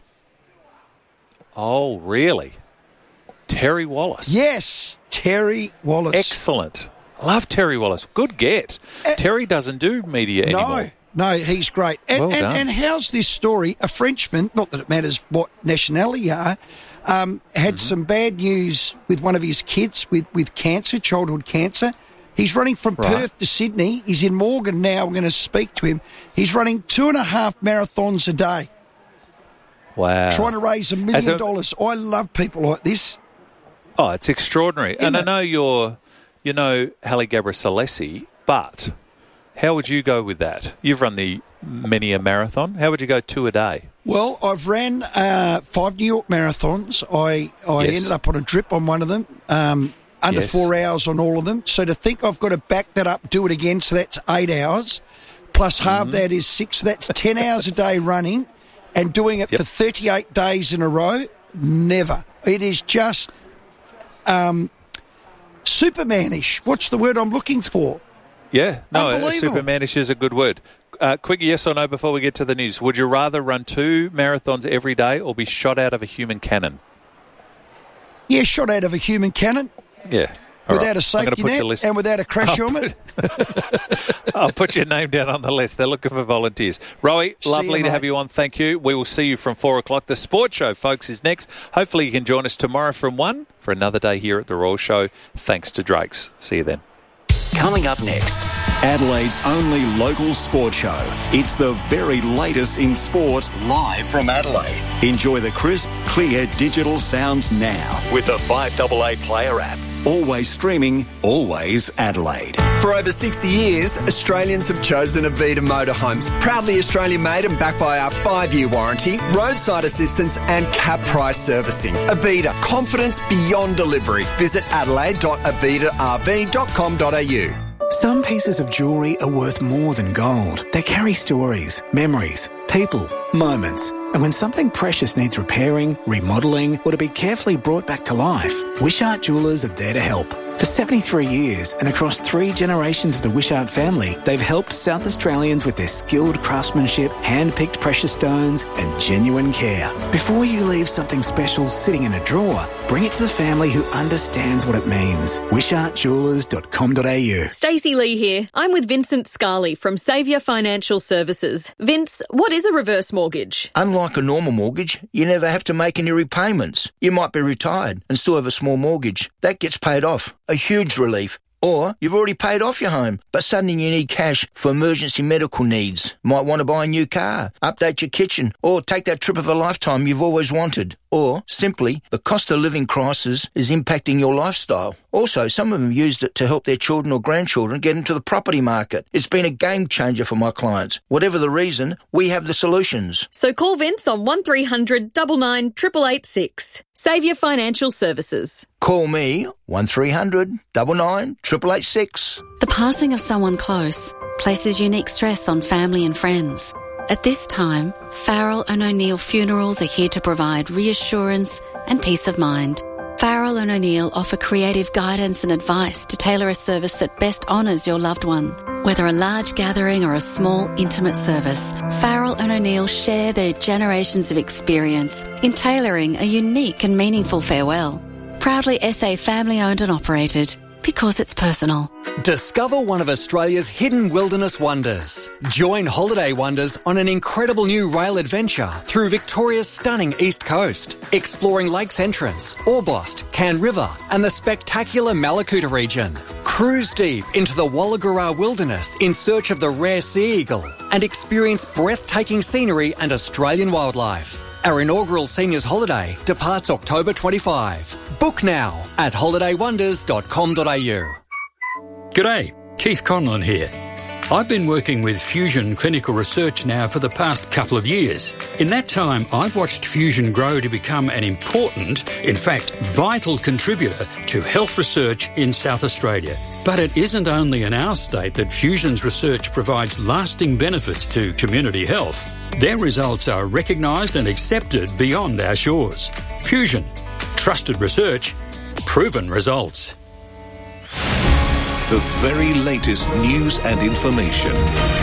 Oh, really? Terry Wallace. Yes, Terry Wallace. Excellent. Love Terry Wallace. Good get. Uh, Terry doesn't do media no, anymore. No, he's great. And, well and, done. and how's this story? A Frenchman, not that it matters what nationality you are, um, had mm-hmm. some bad news with one of his kids with, with cancer, childhood cancer. He's running from right. Perth to Sydney. He's in Morgan now. I'm going to speak to him. He's running two and a half marathons a day. Wow. Trying to raise a million a, dollars. I love people like this. Oh, it's extraordinary. Isn't and it? I know you're, you know, Haile Gebrselassie, but how would you go with that? You've run the many a marathon. How would you go two a day? Well, I've ran uh, five New York marathons. I, I yes. ended up on a drip on one of them, um, under yes. four hours on all of them. So to think I've got to back that up, do it again, so that's eight hours, plus half mm-hmm. that is six. So that's ten hours a day running and doing it yep. for thirty-eight days in a row, never. It is just um, Supermanish. What's the word I'm looking for? Yeah, no, Unbelievable. Supermanish is a good word. Uh, quick yes or no before we get to the news. Would you rather run two marathons every day or be shot out of a human cannon? Yeah, shot out of a human cannon. Yeah. All without right. a safety net and without a crash I'll helmet. Put, I'll put your name down on the list. They're looking for volunteers. Rowie, See lovely you, to have mate. you on. Thank you. We will see you from four o'clock. The Sports Show, folks, is next. Hopefully you can join us tomorrow from one for another day here at the Royal Show. Thanks to Drake's. See you then. Coming up next, Adelaide's only local sports show. It's the very latest in sport, live from Adelaide. Enjoy the crisp, clear digital sounds now with the five A A Player app. Always streaming, always Adelaide. For over sixty years, Australians have chosen Avita Motorhomes. Proudly Australian made and backed by our five-year warranty, roadside assistance and cap price servicing. Avita, confidence beyond delivery. Visit adelaide dot avita r v dot com dot a u. Some pieces of jewellery are worth more than gold. They carry stories, memories, people, moments. And when something precious needs repairing, remodelling, or to be carefully brought back to life, Wishart Jewellers are there to help. For seventy-three years and across three generations of the Wishart family, they've helped South Australians with their skilled craftsmanship, hand-picked precious stones and genuine care. Before you leave something special sitting in a drawer, bring it to the family who understands what it means. wishart jewellers dot com dot a u. Stacey Lee here. I'm with Vincent Scarley from Saviour Financial Services. Vince, what is a reverse mortgage? Unlike a normal mortgage, you never have to make any repayments. You might be retired and still have a small mortgage. That gets paid off. A huge relief. Or you've already paid off your home, but suddenly you need cash for emergency medical needs. Might want to buy a new car, update your kitchen, or take that trip of a lifetime you've always wanted. Or, simply, the cost of living crisis is impacting your lifestyle. Also, some of them used it to help their children or grandchildren get into the property market. It's been a game changer for my clients. Whatever the reason, we have the solutions. So call Vince on one three hundred nine nine eight eight eight six. Saviour Financial Services. Call me, one three hundred nine nine eight eight eight six. The passing of someone close places unique stress on family and friends. At this time, Farrell and O'Neill Funerals are here to provide reassurance and peace of mind. Farrell and O'Neill offer creative guidance and advice to tailor a service that best honours your loved one. Whether a large gathering or a small, intimate service, Farrell and O'Neill share their generations of experience in tailoring a unique and meaningful farewell. Proudly S A family-owned and operated, because it's personal. Discover one of Australia's hidden wilderness wonders. Join Holiday Wonders on an incredible new rail adventure through Victoria's stunning east coast, exploring Lakes Entrance, Orbost, Can River and the spectacular Malakuta region. Cruise deep into the Walagura wilderness in search of the rare sea eagle and experience breathtaking scenery and Australian wildlife. Our inaugural seniors holiday departs October twenty-fifth. Book now at holiday wonders dot com dot a u. G'day, Keith Conlon here. I've been working with Fusion Clinical Research now for the past couple of years. In that time, I've watched Fusion grow to become an important, in fact, vital contributor to health research in South Australia. But it isn't only in our state that Fusion's research provides lasting benefits to community health. Their results are recognised and accepted beyond our shores. Fusion. Trusted research. Proven results. The very latest news and information.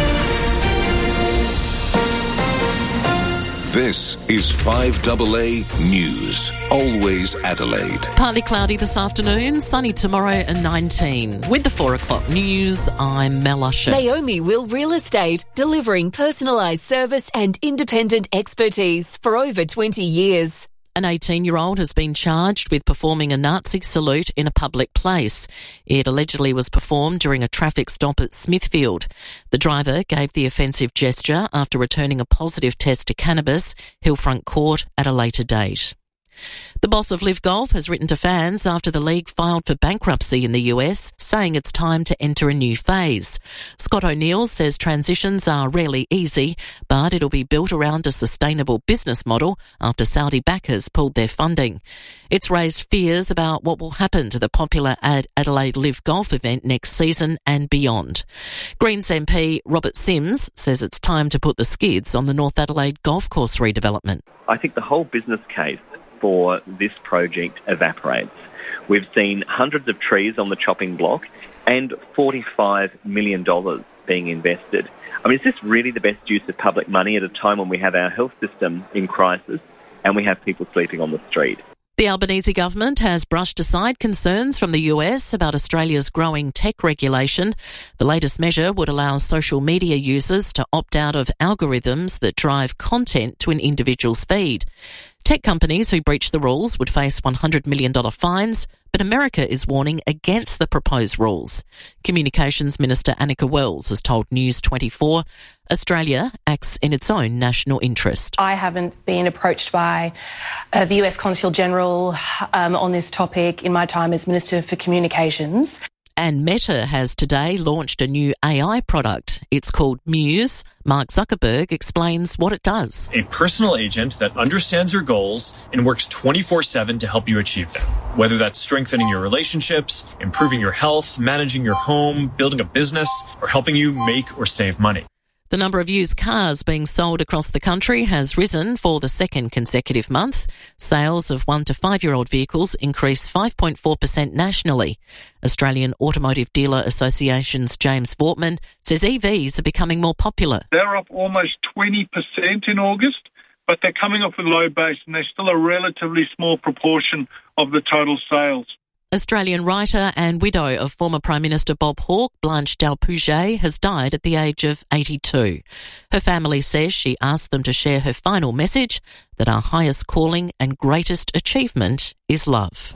This is five A A News. Always Adelaide. Partly cloudy this afternoon, sunny tomorrow and nineteen. With the four o'clock news, I'm Mel Usher. Naomi Will Real Estate, delivering personalised service and independent expertise for over twenty years. An eighteen-year-old has been charged with performing a Nazi salute in a public place. It allegedly was performed during a traffic stop at Smithfield. The driver gave the offensive gesture after returning a positive test to cannabis. Hillfront Court at a later date. The boss of Live Golf has written to fans after the league filed for bankruptcy in the U S, saying it's time to enter a new phase. Scott O'Neill says transitions are rarely easy, but it'll be built around a sustainable business model after Saudi backers pulled their funding. It's raised fears about what will happen to the popular Ad- Adelaide Live Golf event next season and beyond. Greens M P Robert Sims says it's time to put the skids on the North Adelaide golf course redevelopment. I think the whole business case for this project evaporates. We've seen hundreds of trees on the chopping block and forty-five million dollars being invested. I mean, is this really the best use of public money at a time when we have our health system in crisis and we have people sleeping on the street? The Albanese government has brushed aside concerns from the U S about Australia's growing tech regulation. The latest measure would allow social media users to opt out of algorithms that drive content to an individual's feed. Tech companies who breach the rules would face one hundred million dollars fines, but America is warning against the proposed rules. Communications Minister Annika Wells has told News twenty-four Australia acts in its own national interest. I haven't been approached by uh, the U S Consul General um, on this topic in my time as Minister for Communications. And Meta has today launched a new A I product. It's called Muse. Mark Zuckerberg explains what it does. A personal agent that understands your goals and works twenty-four seven to help you achieve them. Whether that's strengthening your relationships, improving your health, managing your home, building a business, or helping you make or save money. The number of used cars being sold across the country has risen for the second consecutive month. Sales of one to five-year-old vehicles increased five point four percent nationally. Australian Automotive Dealer Association's James Vortman says E Vs are becoming more popular. They're up almost twenty percent in August, but they're coming off a low base and they're still a relatively small proportion of the total sales. Australian writer and widow of former Prime Minister Bob Hawke, Blanche Dalpouge, has died at the age of eighty-two. Her family says she asked them to share her final message that our highest calling and greatest achievement is love.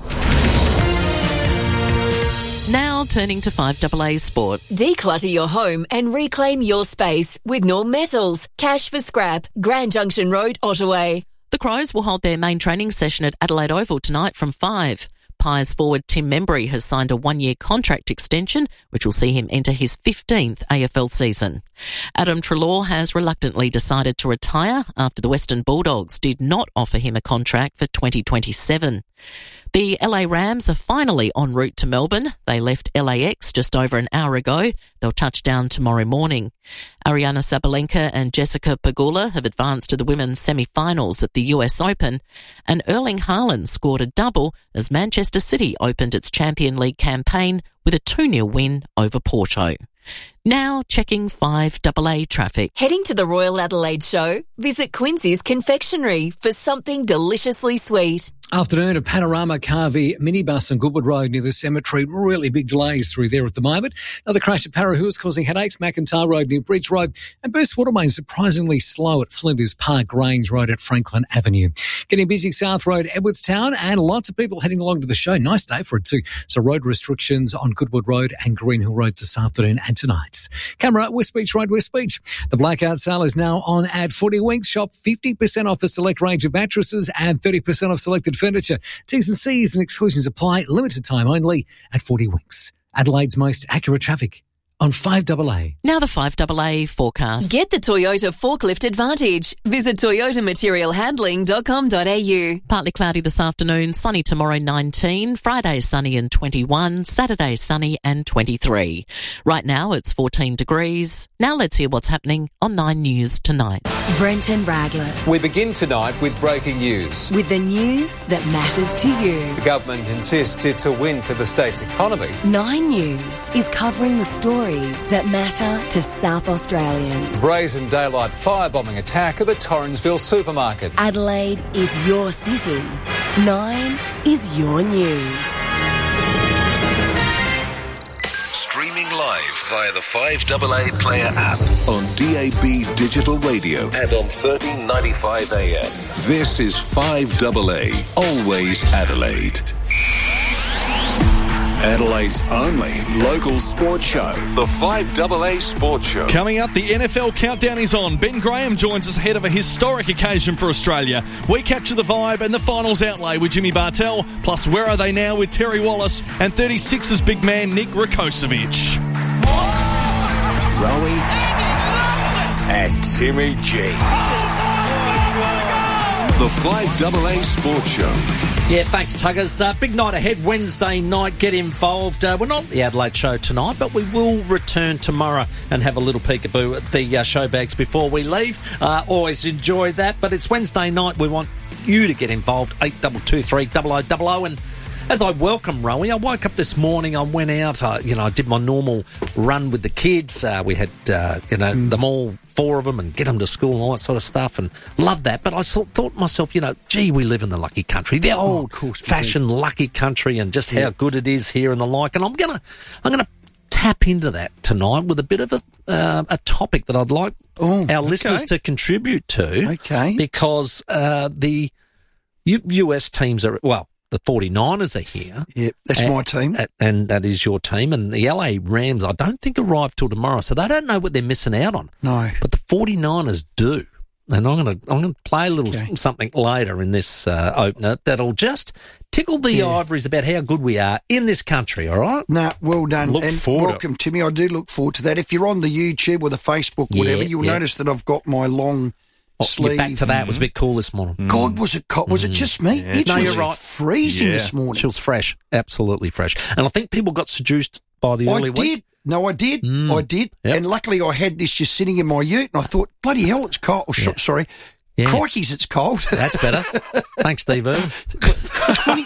Now turning to five A A Sport. Declutter your home and reclaim your space with Norm Metals. Cash for scrap. Grand Junction Road, Ottawa. The Crows will hold their main training session at Adelaide Oval tonight from five. Pies forward Tim Membry has signed a one-year contract extension, which will see him enter his fifteenth A F L season. Adam Treloar has reluctantly decided to retire after the Western Bulldogs did not offer him a contract for twenty twenty-seven. The L A Rams are finally en route to Melbourne. They left L A X just over an hour ago. They'll touch down tomorrow morning. Ariana Sabalenka and Jessica Pegula have advanced to the women's semi-finals at the U S Open, and Erling Haaland scored a double as Manchester City opened its Champions League campaign with a two nil win over Porto. Now checking five A A traffic. Heading to the Royal Adelaide Show? Visit Quincy's Confectionery for something deliciously sweet. Afternoon, a Panorama Carvey minibus on Goodwood Road near the cemetery. Really big delays through there at the moment. Another crash at Parahoo is causing headaches. McIntyre Road near Bridge Road. And Burst Watermain surprisingly slow at Flinders Park Grange Road at Franklin Avenue. Getting busy South Road, Edwardstown, and lots of people heading along to the show. Nice day for it too. So road restrictions on on Goodwood Road and Greenhill Roads this afternoon and tonight. Camera, West Beach Road, West Beach. The blackout sale is now on at Forty Winks. Shop fifty percent off the select range of mattresses and thirty percent off selected furniture. T's and C's and exclusions apply. Limited time only at Forty Winks. Adelaide's most accurate traffic on five A A. Now the five A A forecast. Get the Toyota Forklift Advantage. Visit toyota material handling dot com dot a u. Partly cloudy this afternoon, sunny tomorrow nineteen, Friday sunny and twenty-one, Saturday sunny and twenty-three. Right now it's fourteen degrees. Now let's hear what's happening on Nine News tonight. Brenton Radless. We begin tonight with breaking news. With the news that matters to you. The government insists it's a win for the state's economy. Nine News is covering the stories that matter to South Australians. Brazen daylight firebombing attack at the Torrensville supermarket. Adelaide is your city. Nine is your news. Streaming live via the five A A Player app on D A B digital radio and on thirteen ninety-five A M. This is five A A, always Adelaide. Adelaide's only local sports show. The five A A Sports Show. Coming up, the N F L countdown is on. Ben Graham joins us ahead of a historic occasion for Australia. We capture the vibe and the finals outlay with Jimmy Bartell. Plus, where are they now with Terry Wallace and thirty-six's big man Nick Rakocevic. Rowie and Timmy G. The five A A Sports Show. Yeah, thanks, Tuggers. Uh, big night ahead, Wednesday night. Get involved. Uh, we're not at the Adelaide show tonight, but we will return tomorrow and have a little peekaboo at the uh, show bags before we leave. Uh, always enjoy that, but it's Wednesday night. We want you to get involved. eight two two three, double oh double oh. And as I welcome Rowie, I woke up this morning, I went out, I, you know, I did my normal run with the kids. Uh, we had, uh, you know, mm. them all, four of them, and get them to school and all that sort of stuff, and loved that. But I thought to myself, you know, gee, we live in the lucky country, the old-fashioned oh, lucky country, and just yeah. how good it is here and the like. And I'm gonna, I'm gonna tap into that tonight with a bit of a uh, a topic that I'd like oh, our okay. listeners to contribute to. Okay, because uh, the U- US teams are well. The forty-niners are here. Yep, that's and, my team. And that is your team. And the L A Rams, I don't think, arrive till tomorrow, so they don't know what they're missing out on. No. But the forty-niners do. And I'm going to I'm going to play a little okay. something later in this uh, opener that'll just tickle the yeah. ivories about how good we are in this country, all right? No, nah, well done. Look and forward welcome, Timmy. I do look forward to that. If you're on the YouTube or the Facebook, whatever, yeah, you'll yeah. notice that I've got my long... Oh, sleeve. Back to that. It was a bit cool this morning. Mm. God, was it cold? Was mm. it just me? Yeah. It no, was you're right. freezing yeah. this morning. She was fresh. Absolutely fresh. And I think people got seduced by the early I week. I did. No, I did. Mm. I did. Yep. And luckily I had this just sitting in my ute, and I thought, bloody hell, it's cold. Oh, yeah. Sorry. Yeah. Crikeys, it's cold. That's better. Thanks, Steve. twenty,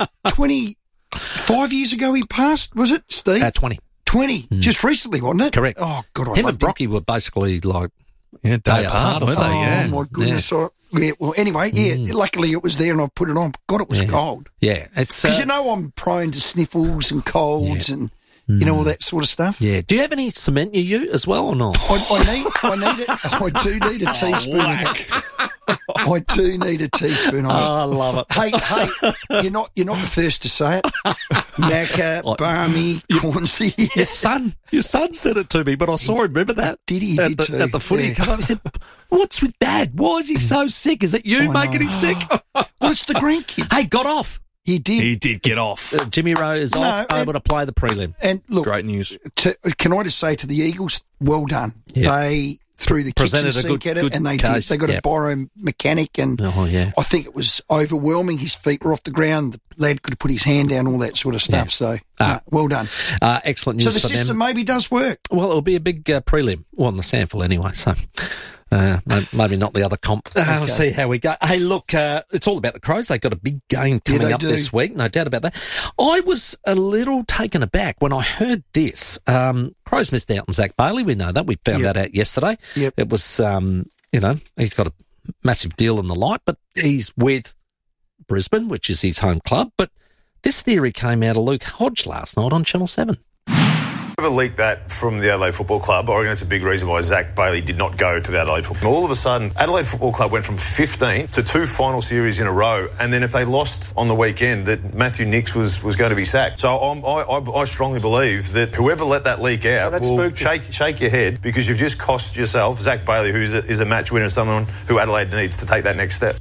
twenty-five years ago he passed, was it, Steve? Uh, twenty. twenty. Mm. Just recently, wasn't it? Correct. Oh, God, I Him loved and Brocky him. were basically like... Yeah, day apart, apart weren't they? Yeah. Oh, my goodness. Yeah. I, yeah, well, anyway, yeah, mm. luckily it was there and I put it on. God, it was yeah. cold. Yeah. it's Because uh, you know I'm prone to sniffles and colds yeah. and, you know, all that sort of stuff. Yeah. Do you have any cement in your ute as well or not? I, I need I need it. I do need a teaspoon of that. I do need a teaspoon of it. Oh, I love it. Hey, hey, you're not you're not the first to say it. Macca, Barmy, Cornsey. Your son, your son said it to me, but I saw him. Remember that? Did he? At did the, too. At the footy, yeah. he came up and said, "What's with Dad? Why is he so sick? Is it you I making know. him sick?" Well, it's the grandkids. Hey, got off. He did. He did get off. Uh, Jimmy Rowe is no, off, and, able to play the prelim. And look, great news. To, can I just say to the Eagles, well done. Yeah. They threw the Presented kitchen a sink good, at it, good and they case. did. They got yep. a biomechanic, and oh, yeah. I think it was overwhelming. His feet were off the ground. The lad could have put his hand down, all that sort of stuff. Yeah. So, uh, no, well done. Uh, excellent news So the for system them. maybe does work. Well, it'll be a big uh, prelim. Well, on the sample anyway, so... Uh, maybe not the other comp. Uh, okay. We'll see how we go. Hey, look, uh, it's all about the Crows. They've got a big game coming yeah, up do. this week, no doubt about that. I was a little taken aback when I heard this. Um, Crows missed out on Zach Bailey. We know that. We found yep. that out yesterday. Yep. It was, um, you know, he's got a massive deal in the light, but he's with Brisbane, which is his home club. But this theory came out of Luke Hodge last night on Channel seven. Whoever leaked that from the Adelaide Football Club, I reckon it's a big reason why Zach Bailey did not go to the Adelaide Football Club. All of a sudden, Adelaide Football Club went from fifteen to two final series in a row, and then if they lost on the weekend, that Matthew Nicks was, was going to be sacked. So I'm, I, I, I strongly believe that whoever let that leak out so will shake, shake your head, because you've just cost yourself Zach Bailey, who is a, is a match winner, someone who Adelaide needs to take that next step.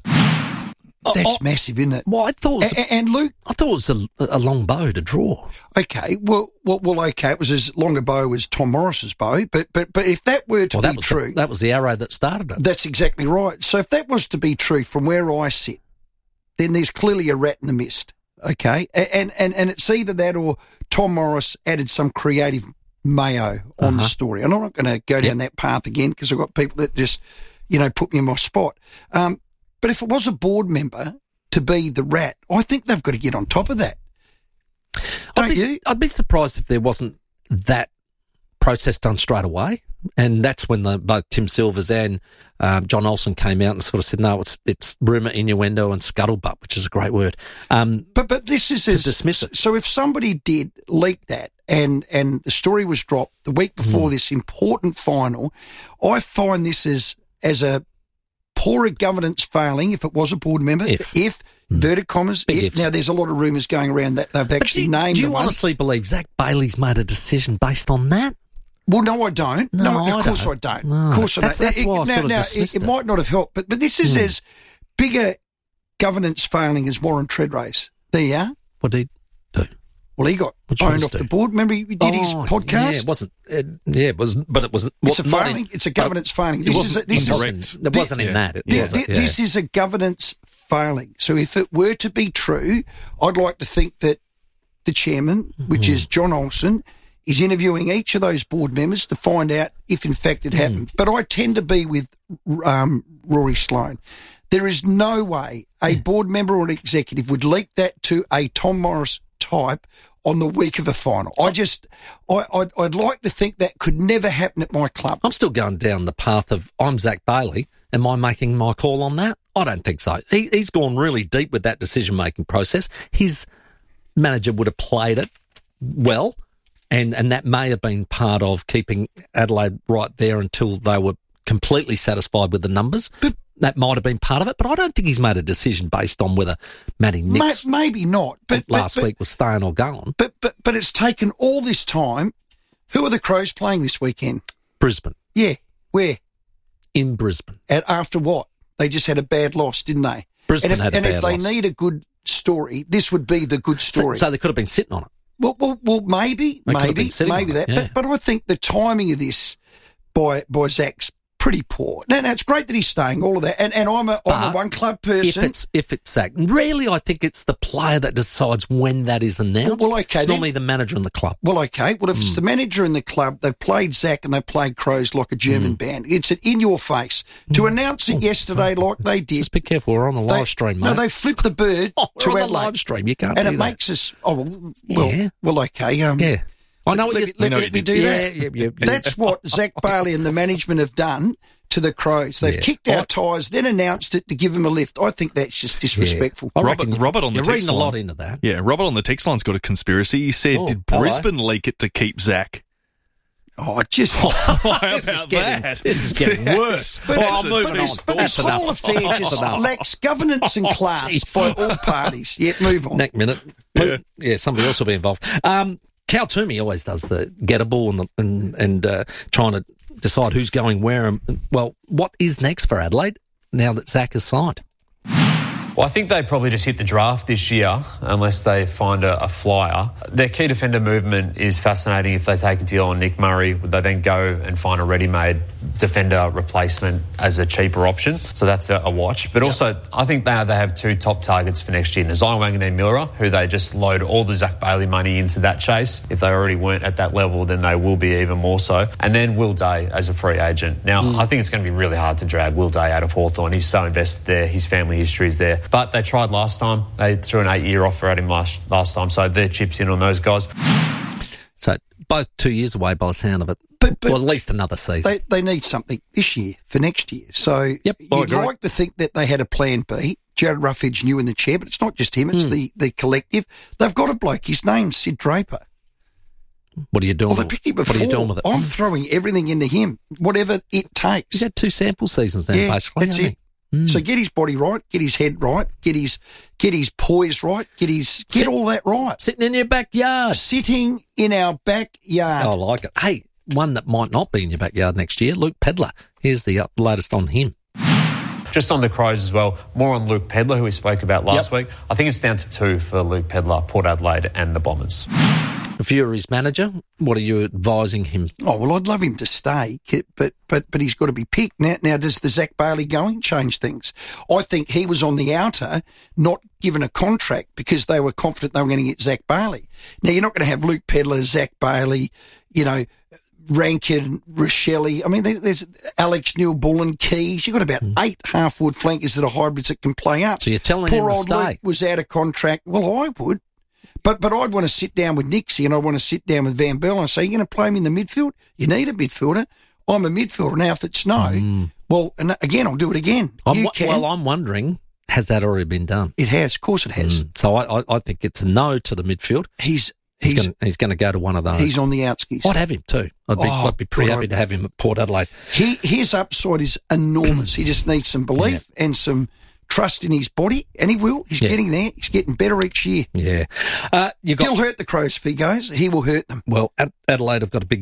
That's oh, massive, isn't it? Well, I thought, it was a, and Luke, I thought it was a, a long bow to draw. Okay, well, well, well, okay, it was as long a bow as Tom Morris's bow, but but but if that were to well, that be was true, the, that was the arrow that started it. That's exactly right. So if that was to be true, from where I sit, then there's clearly a rat in the mist. Okay, and and and it's either that or Tom Morris added some creative mayo on Uh-huh. the story. And I'm not going to go down that path again, because I've got people that just, you know, put me in my spot. Um, but if it was a board member to be the rat, I think they've got to get on top of that. Don't I'd be, you? I'd be surprised if there wasn't that process done straight away. And that's when the, both Tim Silvers and um, John Olsen came out and sort of said, no, it's it's rumour, innuendo and scuttlebutt, which is a great word. Um, but but this is to as, dismiss it. So if somebody did leak that and and the story was dropped the week before Mm. this important final, I find this as as a poorer governance failing if it was a board member. If. if Inverted commas. Big If, ifs. now, there's a lot of rumours going around that they've actually do you, named do you the one. honestly believe Zach Bailey's made a decision based on that? Well, no, I don't. No, No, I of course don't. I don't. No, of course I don't. that's- that's It- why I now, sort of now, dismissed it, it. might not have helped, but, but this is Hmm. as bigger governance failing as Warren Treadrace. There you are. What did he do? Well, he got What did he boned off do? the board. Remember, he did his Oh, podcast? Yeah, it wasn't. It, yeah, it was, but it was. It's a not failing. in- it's a governance failing. It This is wasn't a, this indirect. is It wasn't in that. It thi- wasn't, thi- yeah. This is a governance failing. So if it were to be true, I'd like to think that the chairman, which Mm-hmm. is John Olsen, is interviewing each of those board members to find out if in fact it happened. But I tend to be with um, Rory Sloane. There is no way a board member or an executive would leak that to a Tom Morris type on the week of a final. I just, I, I'd, I'd like to think that could never happen at my club. I'm still going down the path of I'm Zach Bailey. Am I making my call on that? I don't think so. He, he's gone really deep with that decision-making process. His manager would have played it well, and, and that may have been part of keeping Adelaide right there until they were completely satisfied with the numbers. That might have been part of it, but I don't think he's made a decision based on whether Matty Nicks Ma- maybe not, but last but, but, week was staying or going. But but but it's taken all this time. Who are the Crows playing this weekend? Brisbane. Yeah, where? In Brisbane. And after what? They just had a bad loss, didn't they? Brisbane and if, had a and bad if they loss. need a good story, this would be the good So, story. so they could have been sitting on it. well, well, well, maybe, They could have maybe, been sitting maybe on that. it, yeah. But but I think the timing of this by by Zach's pretty poor. Now, now it's great that he's staying, all of that, and and I'm a I'm a But one club If person. it's if it's Zach, really, I think it's the player that decides when that is announced. Well, well, okay, it's then- normally the manager and the club. Well, okay. Well, if it's Hmm. the manager in the club, they've played Zach and they've played Crows like a German band. It's an in your face. To announce it yesterday like they did. Hmm. Just be careful. We're on the they- live stream, mate. No, they flipped the bird Oh, to we're on the Adelaide. live stream. You can't and do it that. makes us. Oh well, well, Yeah. well okay. Um, Yeah. I know what let, you- let, I know let what me you do did. that. Yeah, yeah, yeah. That's what Zach Bailey and the management have done to the Crows. They've Yeah. kicked our tyres, then announced it to give them a lift. I think that's just disrespectful. I Robert, reckon you- Robert on the you're text reading a line. lot into that. Yeah, Robert on the text line's got a conspiracy. He said, Oh, did hello. Brisbane leak it to keep Zach? Oh, just How This is about getting, that? this is getting Yes. worse. But, oh, it's- I'm but moving this, on. but this That's whole enough. affair That's just enough. lacks governance and class jeez. by all parties. Yeah, move on. Next minute. Yeah. yeah, somebody else will be involved. Um, Cal Toomey always does the gettable and the, and, and uh, trying to decide who's going where. And, well, what is next for Adelaide now that Zach has signed? Well, I think they probably just hit the draft this year unless they find a, a flyer. Their key defender movement is fascinating. If they take a deal on Nick Murray, would they then go and find a ready-made defender replacement as a cheaper option? So that's a, a watch. But also, I think they, they have two top targets for next year. Zion Wanganeen-Milera, who they just load all the Zach Bailey money into that chase. If they already weren't at that level, then they will be even more so. And then Will Day as a free agent. Now, Mm. I think it's going to be really hard to drag Will Day out of Hawthorn. He's so invested there. His family history is there. But they tried last time. They threw an eight-year offer at him last last time, so they're chips in on those guys. So both two years away by the sound of it. But, but well, at least another season. They, they need something this year for next year. So Yep, I you'd agree. like to think that they had a plan B. Jared Ruffedge knew in the chair, but it's not just him, it's Hmm. the, the collective. They've got a bloke. His name's Sid Draper. What are you doing? Well, they picked him before. What are you doing with it? I'm throwing everything into him, whatever it takes. He's had two sample seasons now, yeah, basically. that's hasn't it. Mm. So get his body right, get his head right, get his get his poise right, get his get Sit, all that right. Sitting in your backyard. Sitting in our backyard. I like it. Hey, one that might not be in your backyard next year, Luke Pedlar. Here's the up, latest on him. Just on the Crows as well, more on Luke Pedlar, who we spoke about last Yep. week. I think it's down to two for Luke Pedlar, Port Adelaide and the Bombers. If you're his manager, what are you advising him? Oh, well, I'd love him to stay, but but but he's got to be picked. Now, now does the Zach Bailey going change things? I think he was on the outer, not given a contract because they were confident they were going to get Zach Bailey. Now, you're not going to have Luke Pedlar, Zach Bailey, you know, Rankin, Rochelle. I mean, there, there's Alex Neil, Bullen, Keys. You've got about mm. eight half-wood flankers that are hybrids that can play up. So you're telling Poor him to old stay? Luke was out of contract. Well, I would. But but I'd want to sit down with Nixie and I'd want to sit down with Van Bell and say, you're going to play him in the midfield? You need a midfielder. I'm a midfielder. Now, if it's no, mm. well, and again, I'll do it again. I'm, you can. Well, I'm wondering, has that already been done? It has. Of course it has. Mm. So I, I, I think it's a no to the midfield. He's He's, he's gonna, he's going to go to one of those. He's on the outskirts. I'd have him too. I'd be, Oh, I'd be pretty God, happy I'd- to have him at Port Adelaide. He, his upside is enormous. He just needs some belief and some trust in his body, and he will. He's Yeah. getting there. He's getting better each year. Yeah. Uh, you got, He'll hurt the Crows if he goes. He will hurt them. well, Ad- Adelaide have got a big